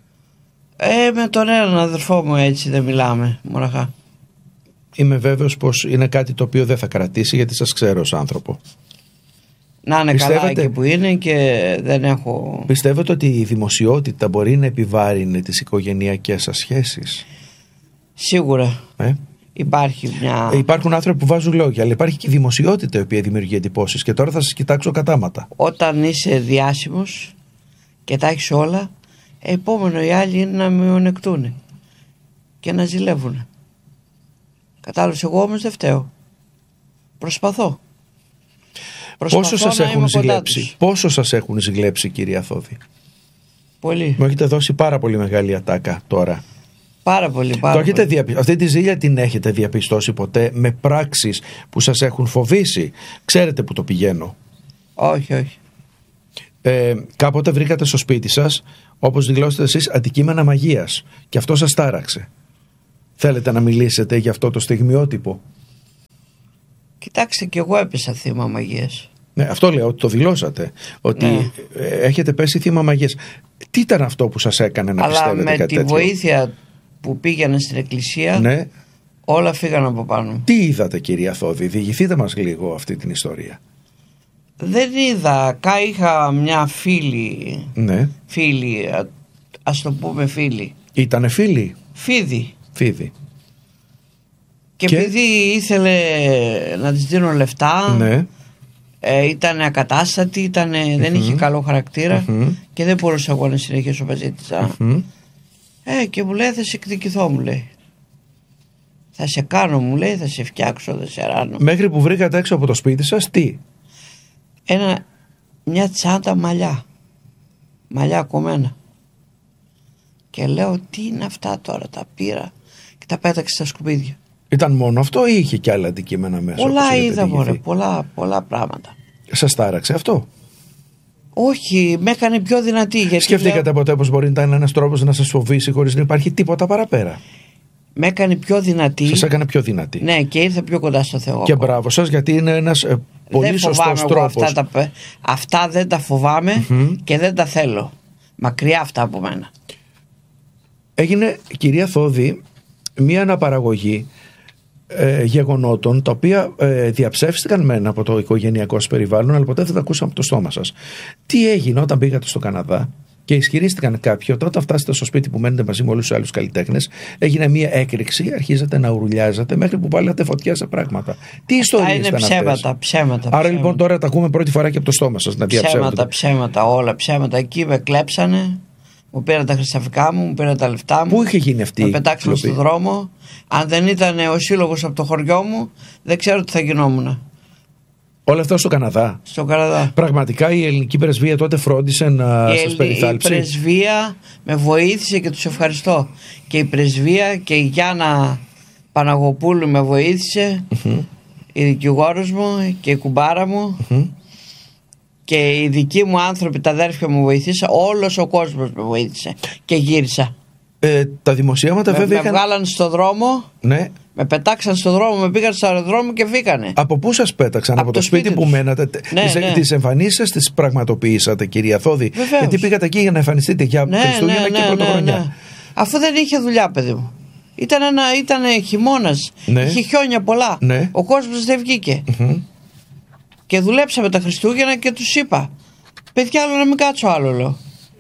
Με τον έναν αδερφό μου έτσι δεν μιλάμε μοναχά. Είμαι βέβαιος πως είναι κάτι το οποίο δεν θα κρατήσει, γιατί σας ξέρω ως άνθρωπο. Να είναι καλά εκεί που είναι και δεν έχω... Πιστεύετε ότι η δημοσιότητα μπορεί να επιβάρυνε τις οικογενειακές σας σχέσεις? Σίγουρα. Υπάρχει μια... Υπάρχουν άνθρωποι που βάζουν λόγια, αλλά υπάρχει και η δημοσιότητα η οποία δημιουργεί εντυπώσεις. Και τώρα θα σας κοιτάξω κατάματα. Όταν είσαι διάσημος και τα έχεις όλα, επόμενο οι άλλοι είναι να μειονεκτούν και να ζηλεύουν. Κατάλαβες, εγώ όμως δεν φταίω. Προσπαθώ. Πόσο σας έχουν ζηλέψει, κυρία Θόδη? Πολύ. Μου έχετε δώσει πάρα πολύ μεγάλη ατάκα τώρα. Πάρα πολύ, πάρα πολύ. Αυτή τη ζήλια την έχετε διαπιστώσει ποτέ με πράξεις που σας έχουν φοβήσει? Ξέρετε που το πηγαίνω? Όχι, όχι. Κάποτε βρήκατε στο σπίτι σας, όπως δηλώσετε εσείς, αντικείμενα μαγείας και αυτό σας τάραξε. Θέλετε να μιλήσετε για αυτό το στιγμιότυπο? Κοιτάξτε, και εγώ έπεσα θύμα μαγείας. Ναι, αυτό λέω, ότι το δηλώσατε, ότι έχετε πέσει θύμα μαγείας. Τι ήταν αυτό που σας έκανε να πιστεύετε κάτι τέτοιο? Αλλά με τη βοήθεια που πήγαινε στην εκκλησία, ναι, όλα φύγαν από πάνω. Τι είδατε, κυρία Θόδη? Διηγηθείτε μας λίγο αυτή την ιστορία. Δεν είδα. Είχα μια φίλη. Ναι. Φίλη, ας το πούμε φίλη. Ήτανε φίλη? Φίδι. Και επειδή ήθελε να της δίνω λεφτά, ναι, ήταν ακατάστατη, δεν είχε καλό χαρακτήρα και δεν μπορούσα εγώ να συνεχίσω μαζί της. Και μου λέει, θα σε εκδικηθώ, μου λέει. Θα σε κάνω, μου λέει, θα σε φτιάξω, θα σε ράνω. Μέχρι που βρήκατε έξω από το σπίτι σας, τι? Μια τσάντα μαλλιά κομμένα. Και λέω, τι είναι αυτά τώρα? Τα πήρα και τα πέταξε στα σκουπίδια. Ήταν μόνο αυτό ή είχε και άλλα αντικείμενα μέσα? Πολλά είδα, μωρέ, πολλά πράγματα. Σας τάραξε αυτό? Όχι, με έκανε πιο δυνατή. Γιατί σκεφτήκατε ποτέ πως μπορεί να ήταν ένας τρόπος να σας φοβήσει χωρίς να υπάρχει τίποτα παραπέρα? Με έκανε πιο δυνατή. Σας έκανε πιο δυνατή. Ναι, και ήρθα πιο κοντά στο Θεό. Και μπράβο σας, γιατί είναι ένας πολύ σωστός τρόπος. Αυτά δεν τα φοβάμαι και δεν τα θέλω. Μακριά αυτά από μένα. Έγινε, κυρία Θόδη, μία αναπαραγωγή γεγονότων τα οποία διαψεύστηκαν μεν από το οικογενειακό σας περιβάλλον, αλλά ποτέ δεν τα ακούσαμε από το στόμα σας. Τι έγινε όταν πήγατε στο Καναδά και ισχυρίστηκαν κάποιοι ότι όταν φτάσετε στο σπίτι που μένετε μαζί με όλους τους άλλους καλλιτέχνες, έγινε μία έκρηξη, αρχίζατε να ουρουλιάζατε μέχρι που βάλατε φωτιά σε πράγματα? Τι ιστορίες ήταν αυτές? Ψέματα. Άρα λοιπόν τώρα τα ακούμε πρώτη φορά και από το στόμα σας να διαψεύδετε. Ψέματα, όλα ψέματα. Εκεί με κλέψανε, μου πήραν τα χρυσαφικά μου πήραν τα λεφτά μου. Πού είχε γίνει αυτή? Με πετάξαν στον δρόμο. Αν δεν ήταν ο σύλλογος από το χωριό μου, δεν ξέρω τι θα γινόμουν. Όλα αυτά στο Καναδά? Στο Καναδά. Πραγματικά η ελληνική πρεσβεία τότε φρόντισε να σας περιθάλψει? Η πρεσβεία με βοήθησε και τους ευχαριστώ. Και η πρεσβεία και η Γιάννα Παναγοπούλου με βοήθησε, η δικηγόρος μου και η κουμπάρα μου, και οι δικοί μου άνθρωποι, τα αδέρφια μου βοήθησαν. Όλος ο κόσμος με βοήθησε και γύρισα. Τα δημοσιεύματα βέβαια με βγάλαν στο δρόμο. Ναι. Με πετάξαν στο δρόμο, με πήγαν στο αεροδρόμο και φύγανε. Από πού σας πέταξαν? Από το σπίτι που μένατε? Ναι. Τις εμφανίσεις τις πραγματοποιήσατε, κυρία Θόδη? Βεβαίως. Γιατί πήγατε εκεί για να εμφανιστείτε για Χριστούγεννα και Πρωτοχρονιά. Ναι. Αφού δεν είχε δουλειά, παιδί μου. Ήταν χειμώνας. Είχε χιόνια πολλά. Ναι. Ο κόσμος δεν βγήκε. Και δουλέψαμε τα Χριστούγεννα και τους είπα, παιδιά, άλλο να μην κάτσω άλλο, λέω.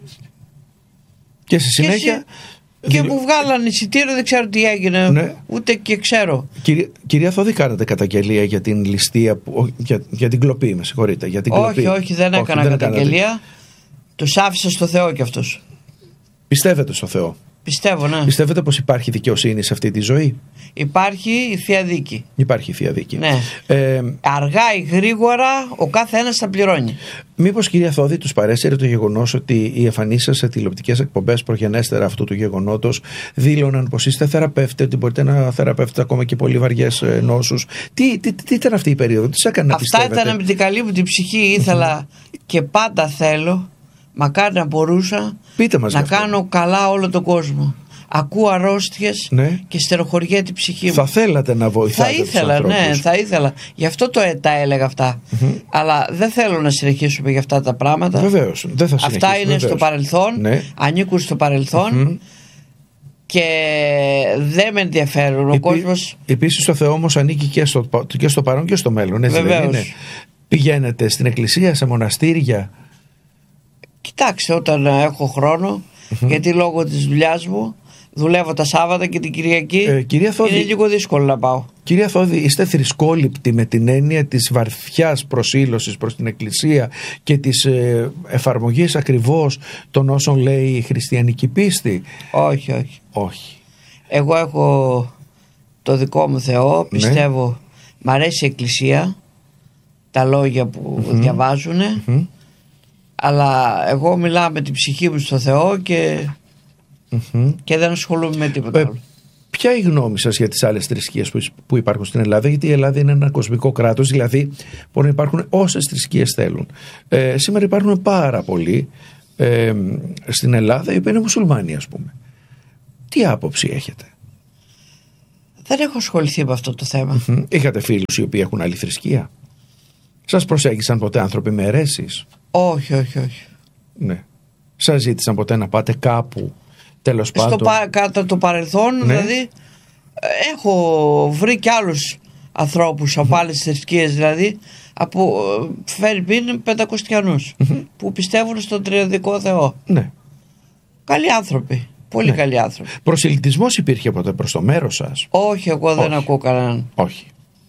Και στη συνέχεια... Και μου βγάλαν εισιτήριο, δεν ξέρω τι έγινε, ναι. Ούτε και ξέρω. Κυρία Θόδη, κάνατε καταγγελία για την ληστεία, για την κλοπή, με συγχωρείτε? Για την κλοπή? Όχι, δεν έκανα καταγγελία. Τους άφησα στο Θεό κι αυτούς. Πιστεύετε στο Θεό? Πιστεύω, ναι. Πιστεύετε πως υπάρχει δικαιοσύνη σε αυτή τη ζωή? Υπάρχει η Θεία Δίκη. Υπάρχει η Θεία Δίκη. Ναι. Αργά ή γρήγορα ο κάθε ένας θα πληρώνει. Μήπως, κυρία Θόδη, τους παρέσυρε το γεγονός ότι οι εμφανίσεις σε τηλεοπτικές εκπομπές προγενέστερα αυτού του γεγονότος δήλωναν πως είστε θεραπεύτε, ότι μπορείτε να θεραπεύετε ακόμα και πολύ βαριές νόσους? Τι ήταν αυτή η περίοδο? Τι σας έκανε να πιστεύετε? Αυτά ήταν με την καλή μου την ψυχή. Ήθελα και πάντα θέλω, μακάρι να μπορούσα, να κάνω καλά όλο τον κόσμο. Ακούω αρρώστιες, ναι, και στεροχωριέται η ψυχή μου. Θα θέλατε να βοηθάτε τους ανθρώπους? Ναι, θα ήθελα. Γι' αυτό τα έλεγα αυτά. Αλλά δεν θέλω να συνεχίσουμε για αυτά τα πράγματα. Βεβαίως, δεν θα συνεχίσουμε. Αυτά είναι στο παρελθόν, ναι, ανήκουν στο παρελθόν, και δεν με ενδιαφέρουν. Ο κόσμος... Επίσης το Θεό όμως ανήκει και στο παρόν και στο μέλλον. Έτσι δεν είναι? Πηγαίνετε στην εκκλησία, σε μοναστήρια? Κοιτάξτε, όταν έχω χρόνο, γιατί λόγω της δουλειάς μου δουλεύω τα Σάββατα και την Κυριακή, κυρία Θόδη, είναι λίγο δύσκολο να πάω. Κυρία Θόδη, είστε θρησκόληπτοι με την έννοια της βαθιάς προσήλωσης προς την εκκλησία και της εφαρμογής ακριβώς των όσων λέει η χριστιανική πίστη? Όχι. Εγώ έχω το δικό μου Θεό, πιστεύω, ναι. Μ' αρέσει η εκκλησία, τα λόγια που διαβάζουν, Αλλά εγώ μιλάω με την ψυχή μου στο Θεό και δεν ασχολούμαι με τίποτα άλλο. Ποια η γνώμη σας για τις άλλες θρησκείες που υπάρχουν στην Ελλάδα? Γιατί η Ελλάδα είναι ένα κοσμικό κράτος, δηλαδή μπορεί να υπάρχουν όσες θρησκείες θέλουν. Σήμερα υπάρχουν πάρα πολλοί στην Ελλάδα οι οποίοι είναι μουσουλμάνοι, ας πούμε. Τι άποψη έχετε? Δεν έχω ασχοληθεί με αυτό το θέμα. Είχατε φίλους οι οποίοι έχουν άλλη θρησκεία? Σας προσέγγισαν ποτέ άνθρωποι με αιρέσεις? Όχι. Ναι. Σας ζήτησαν ποτέ να πάτε κάπου, τέλος πάντων? Κατά το παρελθόν, ναι. Δηλαδή έχω βρει και άλλους ανθρώπους από άλλες θρησκείες, δηλαδή από Φερρυπίν Πεντακοστιανούς που πιστεύουν στον τριαδικό Θεό. Ναι. Καλοί άνθρωποι. Πολύ καλοί άνθρωποι. Προσελκυτισμός υπήρχε ποτέ προς το μέρος σας? Όχι, εγώ δεν ακούω κανέναν. Όχι.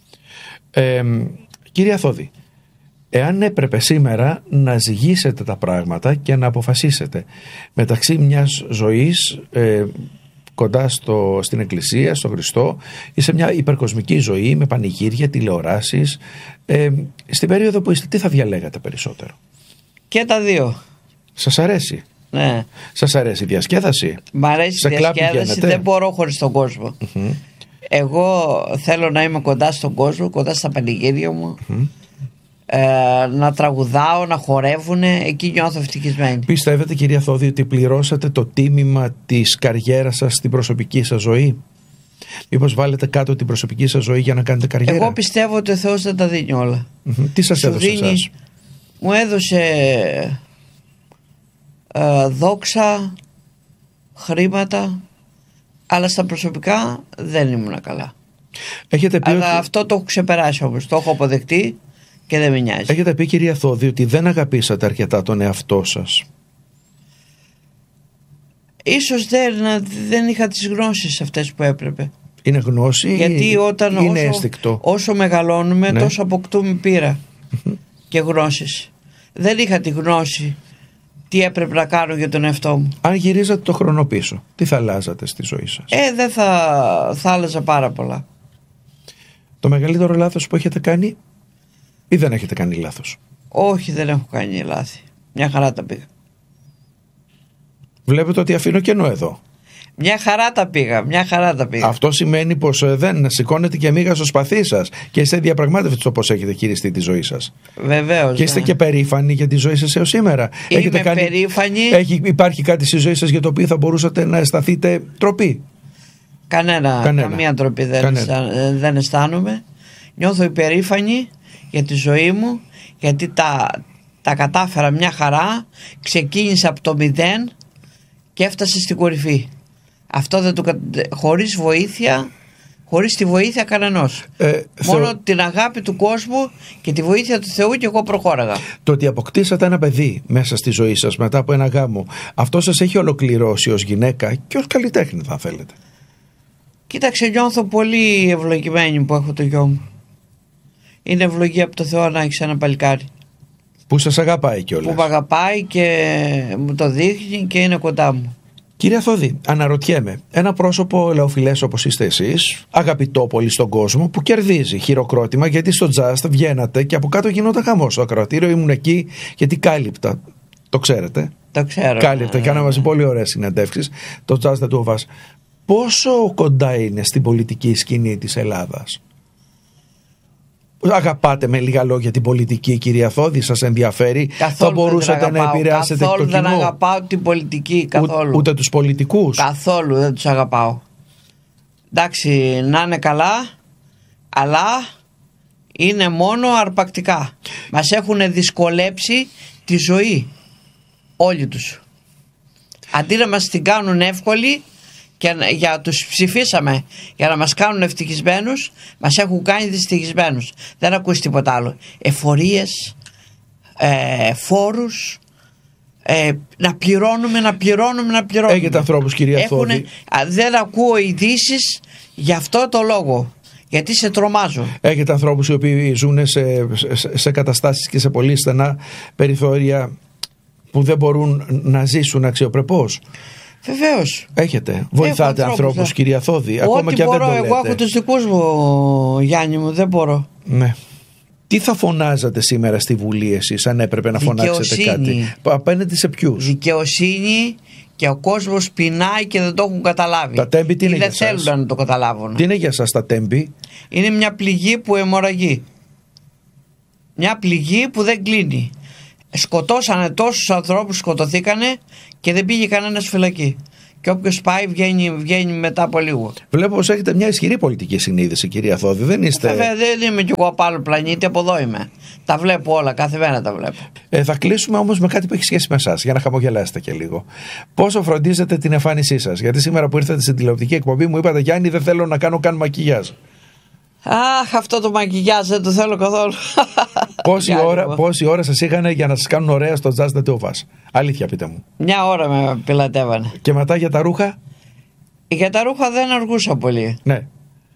Κύριε Αθώδη, εάν έπρεπε σήμερα να ζυγίσετε τα πράγματα και να αποφασίσετε μεταξύ μιας ζωής κοντά στην Εκκλησία, στο Χριστό, ή σε μια υπερκοσμική ζωή με πανηγύρια, τηλεοράσεις, στην περίοδο που είστε, τι θα διαλέγατε περισσότερο? Και τα δύο. Σας αρέσει? Ναι. Σας αρέσει η διασκέδαση? Μ' αρέσει η διασκέδαση, δεν μπορώ χωρίς τον κόσμο. Εγώ θέλω να είμαι κοντά στον κόσμο, κοντά στα πανηγύρια μου, να τραγουδάω, να χορεύουν, εκεί νιώθω ευτυχισμένη. Πιστεύετε, κυρία Αθώδη, ότι πληρώσατε το τίμημα της καριέρας σας στην προσωπική σας ζωή? Μήπως βάλετε κάτω την προσωπική σας ζωή για να κάνετε καριέρα? Εγώ πιστεύω ότι ο Θεός δεν τα δίνει όλα. Τι σας έδωσε εσάς? Μου έδωσε δόξα, χρήματα, αλλά στα προσωπικά δεν ήμουν καλά. Έχετε πει αλλά αυτό το έχω ξεπεράσει όμως, το έχω αποδεχτεί και δεν με νοιάζει. Έχετε πει, κυρία Αθώδη, ότι δεν αγαπήσατε αρκετά τον εαυτό σας. Ίσως δεν είχα τις γνώσεις αυτές που έπρεπε. Είναι γνώση? Γιατί όταν είναι αίσθηκτο? Όσο μεγαλώνουμε, ναι, τόσο αποκτούμε πείρα και γνώσεις. Δεν είχα τη γνώση τι έπρεπε να κάνω για τον εαυτό μου. Αν γυρίζατε το χρόνο πίσω, τι θα αλλάζατε στη ζωή σας? Δεν θα άλλαζα πάρα πολλά. Το μεγαλύτερο λάθος που έχετε κάνει, ή δεν έχετε κάνει λάθος? Όχι, δεν έχω κάνει λάθη. Μια χαρά τα πήγα. Βλέπετε ότι αφήνω κενό εδώ. Μια χαρά τα πήγα. Αυτό σημαίνει πως δεν σηκώνετε και μίγα στο σπαθί σας και είστε διαπραγμάτευτοι στο πώς έχετε χειριστεί τη ζωή σας. Βεβαίως. Και είστε και περήφανοι για τη ζωή σας έως σήμερα. Περήφανη. Υπάρχει κάτι στη ζωή σας για το οποίο θα μπορούσατε να αισθανθείτε τροπή? Καμία τροπή δεν αισθάνομαι. Νιώθω υπερήφανη για τη ζωή μου, γιατί τα κατάφερα μια χαρά. Ξεκίνησα από το 0 και έφτασε στην κορυφή. Αυτό χωρίς βοήθεια, χωρίς τη βοήθεια κανενός. Μόνο την αγάπη του κόσμου και τη βοήθεια του Θεού και εγώ προχώραγα. Το ότι αποκτήσατε ένα παιδί μέσα στη ζωή σας μετά από ένα γάμο, αυτό σας έχει ολοκληρώσει ως γυναίκα και ως καλλιτέχνη, θα θέλετε? Κοίταξε, νιώθω πολύ ευλογημένη που έχω το γιο μου. Είναι ευλογία από το Θεό να έχεις ένα παλικάρι που σας αγαπάει κιόλας. Που με αγαπάει και μου το δείχνει και είναι κοντά μου. Κύριε Αθώδη, αναρωτιέμαι, ένα πρόσωπο ελεοφιλές όπως είστε εσείς, αγαπητό πολύ στον κόσμο, που κερδίζει χειροκρότημα γιατί στο Just βγαίνατε και από κάτω γινόταν χαμός στο ακροατήριο. Ήμουν εκεί γιατί κάλυπτα. Το ξέρετε? Το ξέρω. Κάλυπτα. Κάναμε μαζί πολύ ωραίες συνεντεύξεις. Το Just του Οβάς. Πόσο κοντά είναι στην πολιτική σκηνή της Ελλάδας? Αγαπάτε με λίγα λόγια την πολιτική, κυρία Αθώδη? Σας ενδιαφέρει? Καθόλου? Θα μπορούσατε να επηρεάσετε το κοινό? Καθόλου δεν αγαπάω την πολιτική, καθόλου. Ούτε τους πολιτικούς? Καθόλου δεν τους αγαπάω. Εντάξει, να είναι καλά, αλλά είναι μόνο αρπακτικά. Μας έχουν δυσκολέψει τη ζωή όλοι τους. Αντί να μας την κάνουν εύκολη και για τους ψηφίσαμε για να μας κάνουν ευτυχισμένους, μας έχουν κάνει δυστυχισμένους. Δεν ακούσει τίποτα άλλο. Εφορίες, φόρους, να πληρώνουμε. Έχετε ανθρώπους, κυρία Αθώδη? Δεν ακούω ειδήσεις για αυτό το λόγο, γιατί σε τρομάζω. Έχετε ανθρώπους οι οποίοι ζουν σε καταστάσεις και σε πολύ στενά περιθώρια που δεν μπορούν να ζήσουν αξιοπρεπώς? Βεβαίως. Έχετε? Βοηθάτε ανθρώπους, κυρία Αθώδη? Ακόμα και αν δεν το λέτε? Εγώ έχω τους δικούς μου, Γιάννη μου, δεν μπορώ. Ναι. Τι θα φωνάζατε σήμερα στη Βουλή εσείς, αν έπρεπε να φωνάξετε κάτι? Απέναντι σε ποιους? Δικαιοσύνη, και ο κόσμος πεινάει και δεν το έχουν καταλάβει. Τα τέμπη τι είναι για σας? Δεν θέλουν να το καταλάβουν. Τι είναι για σας τα τέμπη? Είναι μια πληγή που αιμορραγεί. Μια πληγή που δεν κλείνει. Σκοτώσανε τόσους ανθρώπους, σκοτωθήκανε και δεν πήγε κανένας φυλακή. Και όποιος πάει βγαίνει μετά από λίγο. Βλέπω πως έχετε μια ισχυρή πολιτική συνείδηση, κυρία Θόδη. Δεν είστε. Βέβαια, δεν είμαι κι εγώ από άλλο πλανήτη, από εδώ είμαι. Τα βλέπω όλα, κάθε μέρα τα βλέπω. Θα κλείσουμε όμως με κάτι που έχει σχέση με εσάς, για να χαμογελάσετε και λίγο. Πόσο φροντίζετε την εμφάνισή σας? Γιατί σήμερα που ήρθατε στην τηλεοπτική εκπομπή μου είπατε, Γιάννη, δεν θέλω να κάνω καν μακιγιάζ. Αχ, αυτό το μακιγιάζ δεν το θέλω καθόλου. Πόση ώρα σας είχαν για να σας κάνουν ωραία στο Just the Two of Us? Αλήθεια, πείτε μου. Μια ώρα με πιλατεύανε. Και μετά για τα ρούχα? Για τα ρούχα δεν αργούσα πολύ. Ναι.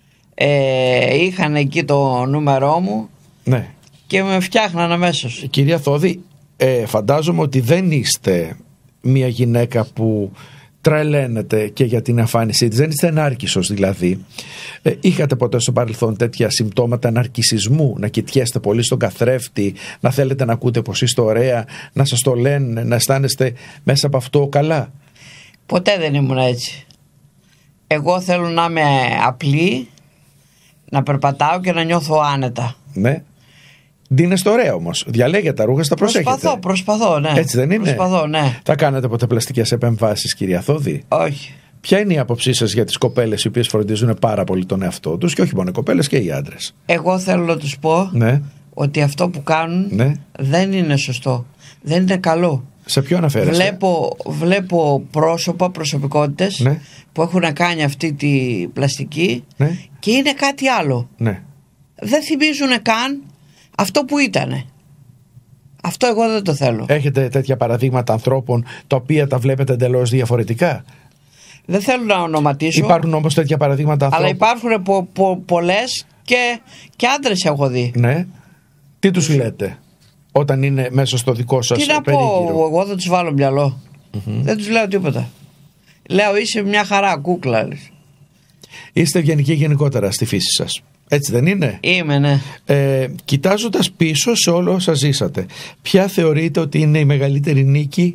Είχαν εκεί το νούμερό μου. Ναι. Και με φτιάχναν αμέσως. Κυρία Θόδη, φαντάζομαι ότι δεν είστε μια γυναίκα που τρελαίνεται και για την εμφάνισή της. Δεν είστε ενάρκησος δηλαδή. Είχατε ποτέ στο παρελθόν τέτοια συμπτώματα ναρκισσισμού? Να κοιτιέστε πολύ στον καθρέφτη, να θέλετε να ακούτε πως είστε ωραία, να σας το λένε, να αισθάνεστε μέσα από αυτό καλά? Ποτέ δεν ήμουν έτσι. Εγώ θέλω να είμαι απλή, να περπατάω και να νιώθω άνετα. Ναι. Ντύνεστε ωραία όμως. Διαλέγετε τα ρούχα, τα προσέχετε. Προσπαθώ, ναι. Έτσι δεν είναι? Προσπαθώ, ναι. Θα κάνετε ποτέ πλαστικές επεμβάσεις, κυρία Θόδη? Όχι. Ποια είναι η άποψή σας για τις κοπέλες οι οποίες φροντίζουν πάρα πολύ τον εαυτό τους, και όχι μόνο οι κοπέλες και οι άντρες? Εγώ θέλω να τους πω, ναι, ότι αυτό που κάνουν, ναι, δεν είναι σωστό. Δεν είναι καλό. Σε ποιο αναφέρεστε? Βλέπω πρόσωπα, προσωπικότητες, ναι, που έχουν κάνει αυτή τη πλαστική, ναι, και είναι κάτι άλλο. Ναι. Δεν θυμίζουν καν αυτό που ήτανε. Αυτό εγώ δεν το θέλω. Έχετε τέτοια παραδείγματα ανθρώπων τα οποία τα βλέπετε εντελώς διαφορετικά? Δεν θέλω να ονοματίσω. Υπάρχουν όμως τέτοια παραδείγματα ανθρώπων. Αλλά υπάρχουν πολλές και άντρες έχω δει. Ναι. Τι τους λέτε όταν είναι μέσα στο δικό σας περίγυρο? Τι να πω, εγώ δεν τους βάλω μυαλό. Δεν τους λέω τίποτα. Λέω είσαι μια χαρά, κούκλα. Είστε ευγενικοί γενικότερα στη φύση σας. Έτσι δεν είναι? Είμαι, ναι. Κοιτάζοντας πίσω σε όλο όσα ζήσατε, ποια θεωρείτε ότι είναι η μεγαλύτερη νίκη,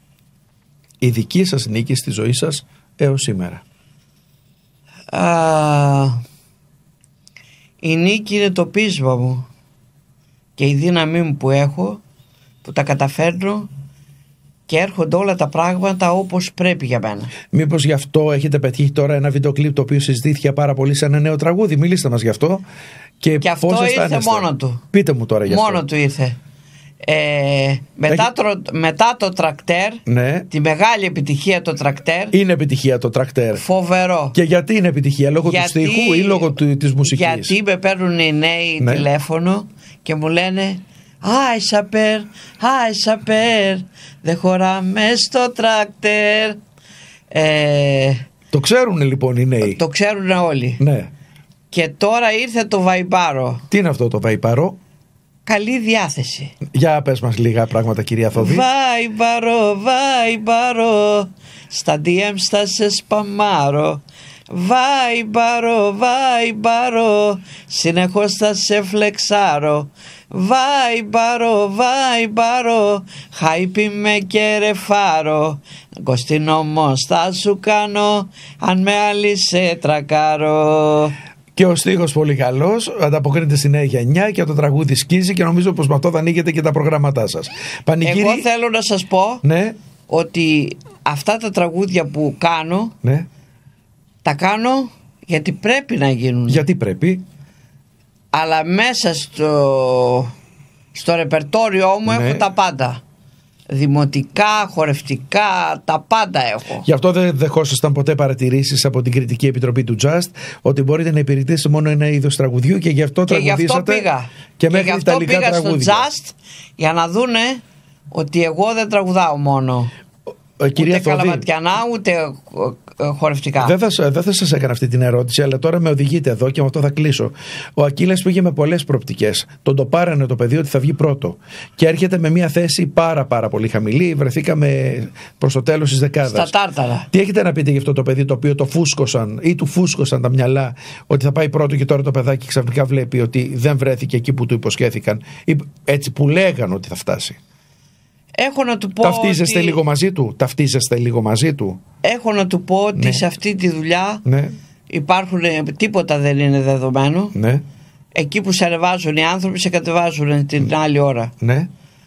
η δική σας νίκη στη ζωή σας έως σήμερα? Η νίκη είναι το πείσμα μου και η δύναμή μου που έχω, που τα καταφέρνω και έρχονται όλα τα πράγματα όπως πρέπει για μένα. Μήπως γι' αυτό έχετε πετύχει τώρα ένα βίντεο κλιπ το οποίο συζητήθηκε πάρα πολύ σε ένα νέο τραγούδι? Μιλήστε μας γι' αυτό. Και αυτό ήρθε μόνο του. Πείτε μου τώρα γι' αυτό. Μόνο του ήρθε. Μετά το τρακτέρ, ναι, τη μεγάλη επιτυχία το τρακτέρ. Είναι επιτυχία το τρακτέρ. Φοβερό. Και γιατί είναι επιτυχία? Λόγω του στίχου ή λόγω της μουσικής? Γιατί με παίρνουν οι νέοι, ναι, τηλέφωνο και μου λένε Άι σαπέρ, δεν χωράμε στο τρακτέρ. Το ξέρουν λοιπόν οι νέοι? Το ξέρουν όλοι. Ναι. Και τώρα ήρθε το βαϊπάρο. Τι είναι αυτό το βαϊπάρο? Καλή διάθεση. Για πες μας λίγα πράγματα, κυρία Θοδή. Βαϊπάρο, στα DM στα σε σπαμάρω. Βαϊπάρο, συνεχώς θα σε φλεξάρω. Βαϊπάρο, χάιπι με και ρεφάρω. Κωστίν όμως θα σου κάνω, αν με άλλη σε τρακάρω. Και ο στίχος πολύ καλός, ανταποκρίνεται στη νέα γενιά και το τραγούδι σκίζει και νομίζω πως με αυτό θα ανοίγετε και τα προγράμματά σας. Πανηγύρι... Εγώ θέλω να σας πω, ναι, ότι αυτά τα τραγούδια που κάνω, ναι, τα κάνω γιατί πρέπει να γίνουν. Γιατί πρέπει? Αλλά μέσα στο ρεπερτόριό μου, ναι, έχω τα πάντα. Δημοτικά, χορευτικά, τα πάντα έχω. Γι' αυτό δεν δεχόσασταν ποτέ παρατηρήσεις από την Κριτική Επιτροπή του Just ότι μπορείτε να υπηρετήσετε μόνο ένα είδος τραγουδιού και γι' αυτό τραγουδήσατε? Και μέχρι γι' αυτό πήγα στο Just για να δούνε ότι εγώ δεν τραγουδάω μόνο. Κυρία ούτε Θοδή, καλαματιανά, ούτε χορευτικά. Δεν θα σας έκανα αυτή την ερώτηση, αλλά τώρα με οδηγείτε εδώ και με αυτό θα κλείσω. Ο Ακύλας πήγε με πολλές προοπτικές. Το πάρανε το παιδί ότι θα βγει πρώτο. Και έρχεται με μια θέση πάρα πολύ χαμηλή. Βρεθήκαμε προς το τέλος της δεκάδας. Στα τάρταρα. Τι έχετε να πείτε για αυτό το παιδί το οποίο το φούσκωσαν ή του φούσκωσαν τα μυαλά ότι θα πάει πρώτο και τώρα το παιδάκι ξαφνικά βλέπει ότι δεν βρέθηκε εκεί που του υποσχέθηκαν ή έτσι που λέγαν ότι θα φτάσει? Έχω να του πω Ταυτίζεστε λίγο μαζί του? Έχω να του πω ότι σε αυτή τη δουλειά υπάρχουν, τίποτα δεν είναι δεδομένο. Ναι. Εκεί που σε ανεβάζουν οι άνθρωποι σε κατεβάζουν την άλλη ώρα. Ναι.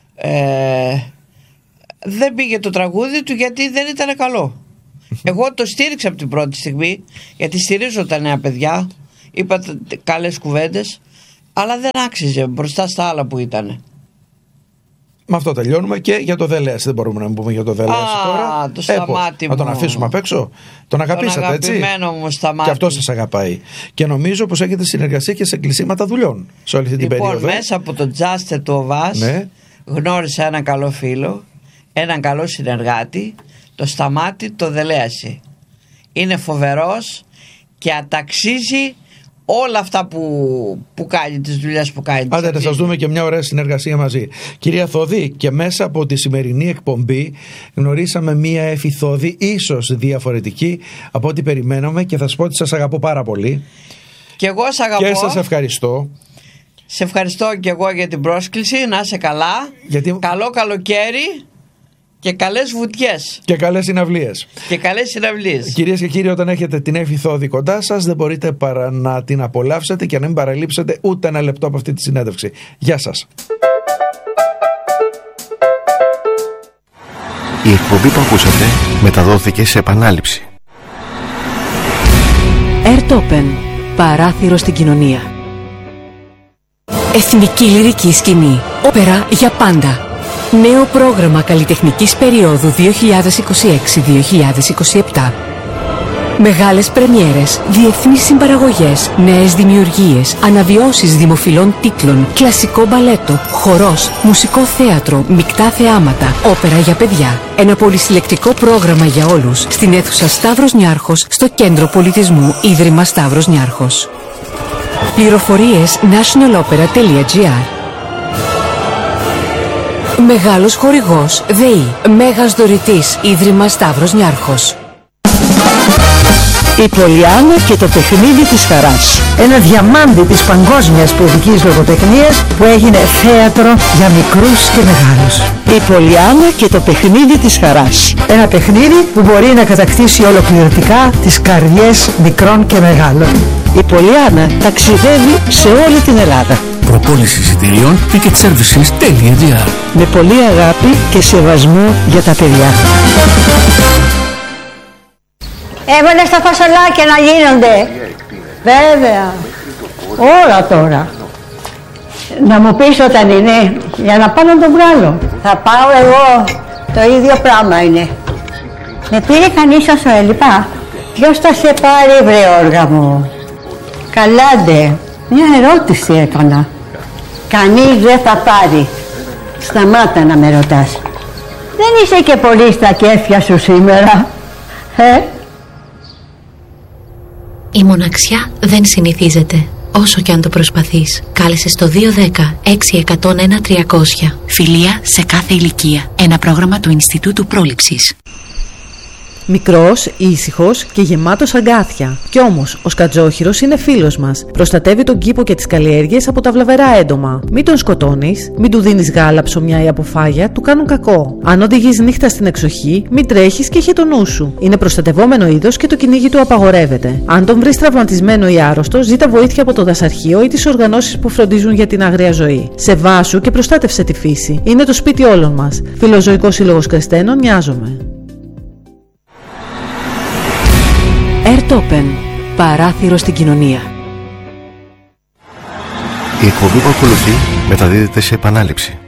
Δεν πήγε το τραγούδι του γιατί δεν ήταν καλό. Εγώ το στήριξα από την πρώτη στιγμή, γιατί στηρίζω τα νέα παιδιά, είπα καλές κουβέντες, αλλά δεν άξιζε μπροστά στα άλλα που ήταν. Με αυτό τελειώνουμε. Και για το Δελέας δεν μπορούμε να πούμε για το Δελέας τώρα. Το Σταμάτη μου. Να τον αφήσουμε απ' έξω. Τον αγαπήσατε, έτσι? Μου Σταμάτη. Και αυτό σας αγαπάει. Και νομίζω πως έχετε συνεργασία και σε κλεισίματα δουλειών σε όλη αυτή την περίοδο. Μέσα από το Τζάστε του ΟΒΑΣ γνώρισα έναν καλό φίλο, έναν καλό συνεργάτη, το Σταμάτη το Δελέαση. Είναι φοβερός και αταξίζει όλα αυτά που κάνει, τις δουλειές που κάνει. Άντε να σας δούμε και μια ωραία συνεργασία μαζί. Κυρία Θόδη, και μέσα από τη σημερινή εκπομπή γνωρίσαμε μια Έφη Θόδη ίσως διαφορετική από ό,τι περιμέναμε, και θα σας πω ότι σας αγαπώ πάρα πολύ. Και εγώ σας αγαπώ. Και σας ευχαριστώ. Σε ευχαριστώ και εγώ για την πρόσκληση. Να είσαι καλά. Καλό καλοκαίρι. Και καλές βουτιές. Και καλές συναυλίες. Κυρίες και κύριοι, όταν έχετε την Έφη Θόδη κοντά σας, δεν μπορείτε παρά να την απολαύσετε και να μην παραλείψετε ούτε ένα λεπτό από αυτή τη συνέντευξη. Γεια σας. Η εκπομπή που ακούσατε μεταδόθηκε σε επανάληψη. Ερτόπεν. Παράθυρο στην κοινωνία. Εθνική λυρική σκηνή. Όπερα για πάντα. Νέο πρόγραμμα καλλιτεχνικής περίοδου 2026-2027. Μεγάλες πρεμιέρες, διεθνείς συμπαραγωγές, νέες δημιουργίες, αναβιώσεις δημοφιλών τίτλων, κλασικό μπαλέτο, χορός, μουσικό θέατρο, μεικτά θεάματα, όπερα για παιδιά. Ένα πολυσυλλεκτικό πρόγραμμα για όλους στην αίθουσα Σταύρος Νιάρχος, στο Κέντρο Πολιτισμού Ίδρυμα Σταύρος Νιάρχος. Πληροφορίες nationalopera.gr. Μεγάλος χορηγός ΔΕΗ, Μέγας δωρητής Ίδρυμα Σταύρος Νιάρχος. Η Πολιάννα και το παιχνίδι της χαράς. Ένα διαμάντι της παγκόσμιας παιδικής λογοτεχνίας που έγινε θέατρο για μικρούς και μεγάλους. Η Πολιάννα και το παιχνίδι της χαράς. Ένα παιχνίδι που μπορεί να κατακτήσει ολοκληρωτικά τις καρδιές μικρών και μεγάλων. Η Πολιάννα ταξιδεύει σε όλη την Ελλάδα. Προπόληση εισιτηρίων ticketservices.gr. Με πολύ αγάπη και σεβασμό για τα παιδιά. Έβαλε στα φασολάκια να γίνονται. Βέβαια. Όλα τώρα. Να μου πεις όταν είναι, για να πάω να τον βγάλω. Θα πάω εγώ. Το ίδιο πράγμα είναι. Με πήρε κανείς όσο έλειπα? Ποιος θα σε πάρει, βρε όργα μου? Καλάντε. Μια ερώτηση έκανα. Κανείς δεν θα πάρει. Σταμάτα να με ρωτάς. Δεν είσαι και πολύ στα κέφια σου σήμερα. Η μοναξιά δεν συνηθίζεται, όσο και αν το προσπαθείς. Κάλεσε στο 210-6101-300. Φιλία σε κάθε ηλικία. Ένα πρόγραμμα του Ινστιτούτου Πρόληψης. Μικρός, ήσυχος και γεμάτος αγκάθια. Κι όμως, ο σκατζόχυρος είναι φίλος μας. Προστατεύει τον κήπο και τις καλλιέργειες από τα βλαβερά έντομα. Μην τον σκοτώνεις, μην του δίνεις γάλα, ψωμιά ή αποφάγια, του κάνουν κακό. Αν οδηγείς νύχτα στην εξοχή, μην τρέχεις και έχει το νου σου. Είναι προστατευόμενο είδος και το κυνήγι του απαγορεύεται. Αν τον βρεις τραυματισμένο ή άρρωστο, ζήτα βοήθεια από το δασαρχείο ή τις οργανώσεις που φροντίζουν για την άγρια ζωή. Σεβάσου και προστάτευσε τη φύση. Είναι το σπίτι όλων μας. Φιλοζωικός Σύλλογος Κρεστένων, Νοιάζομαι. Ερτόπεν. Παράθυρο στην κοινωνία. Η εκπομπή που ακολουθεί μεταδίδεται σε επανάληψη.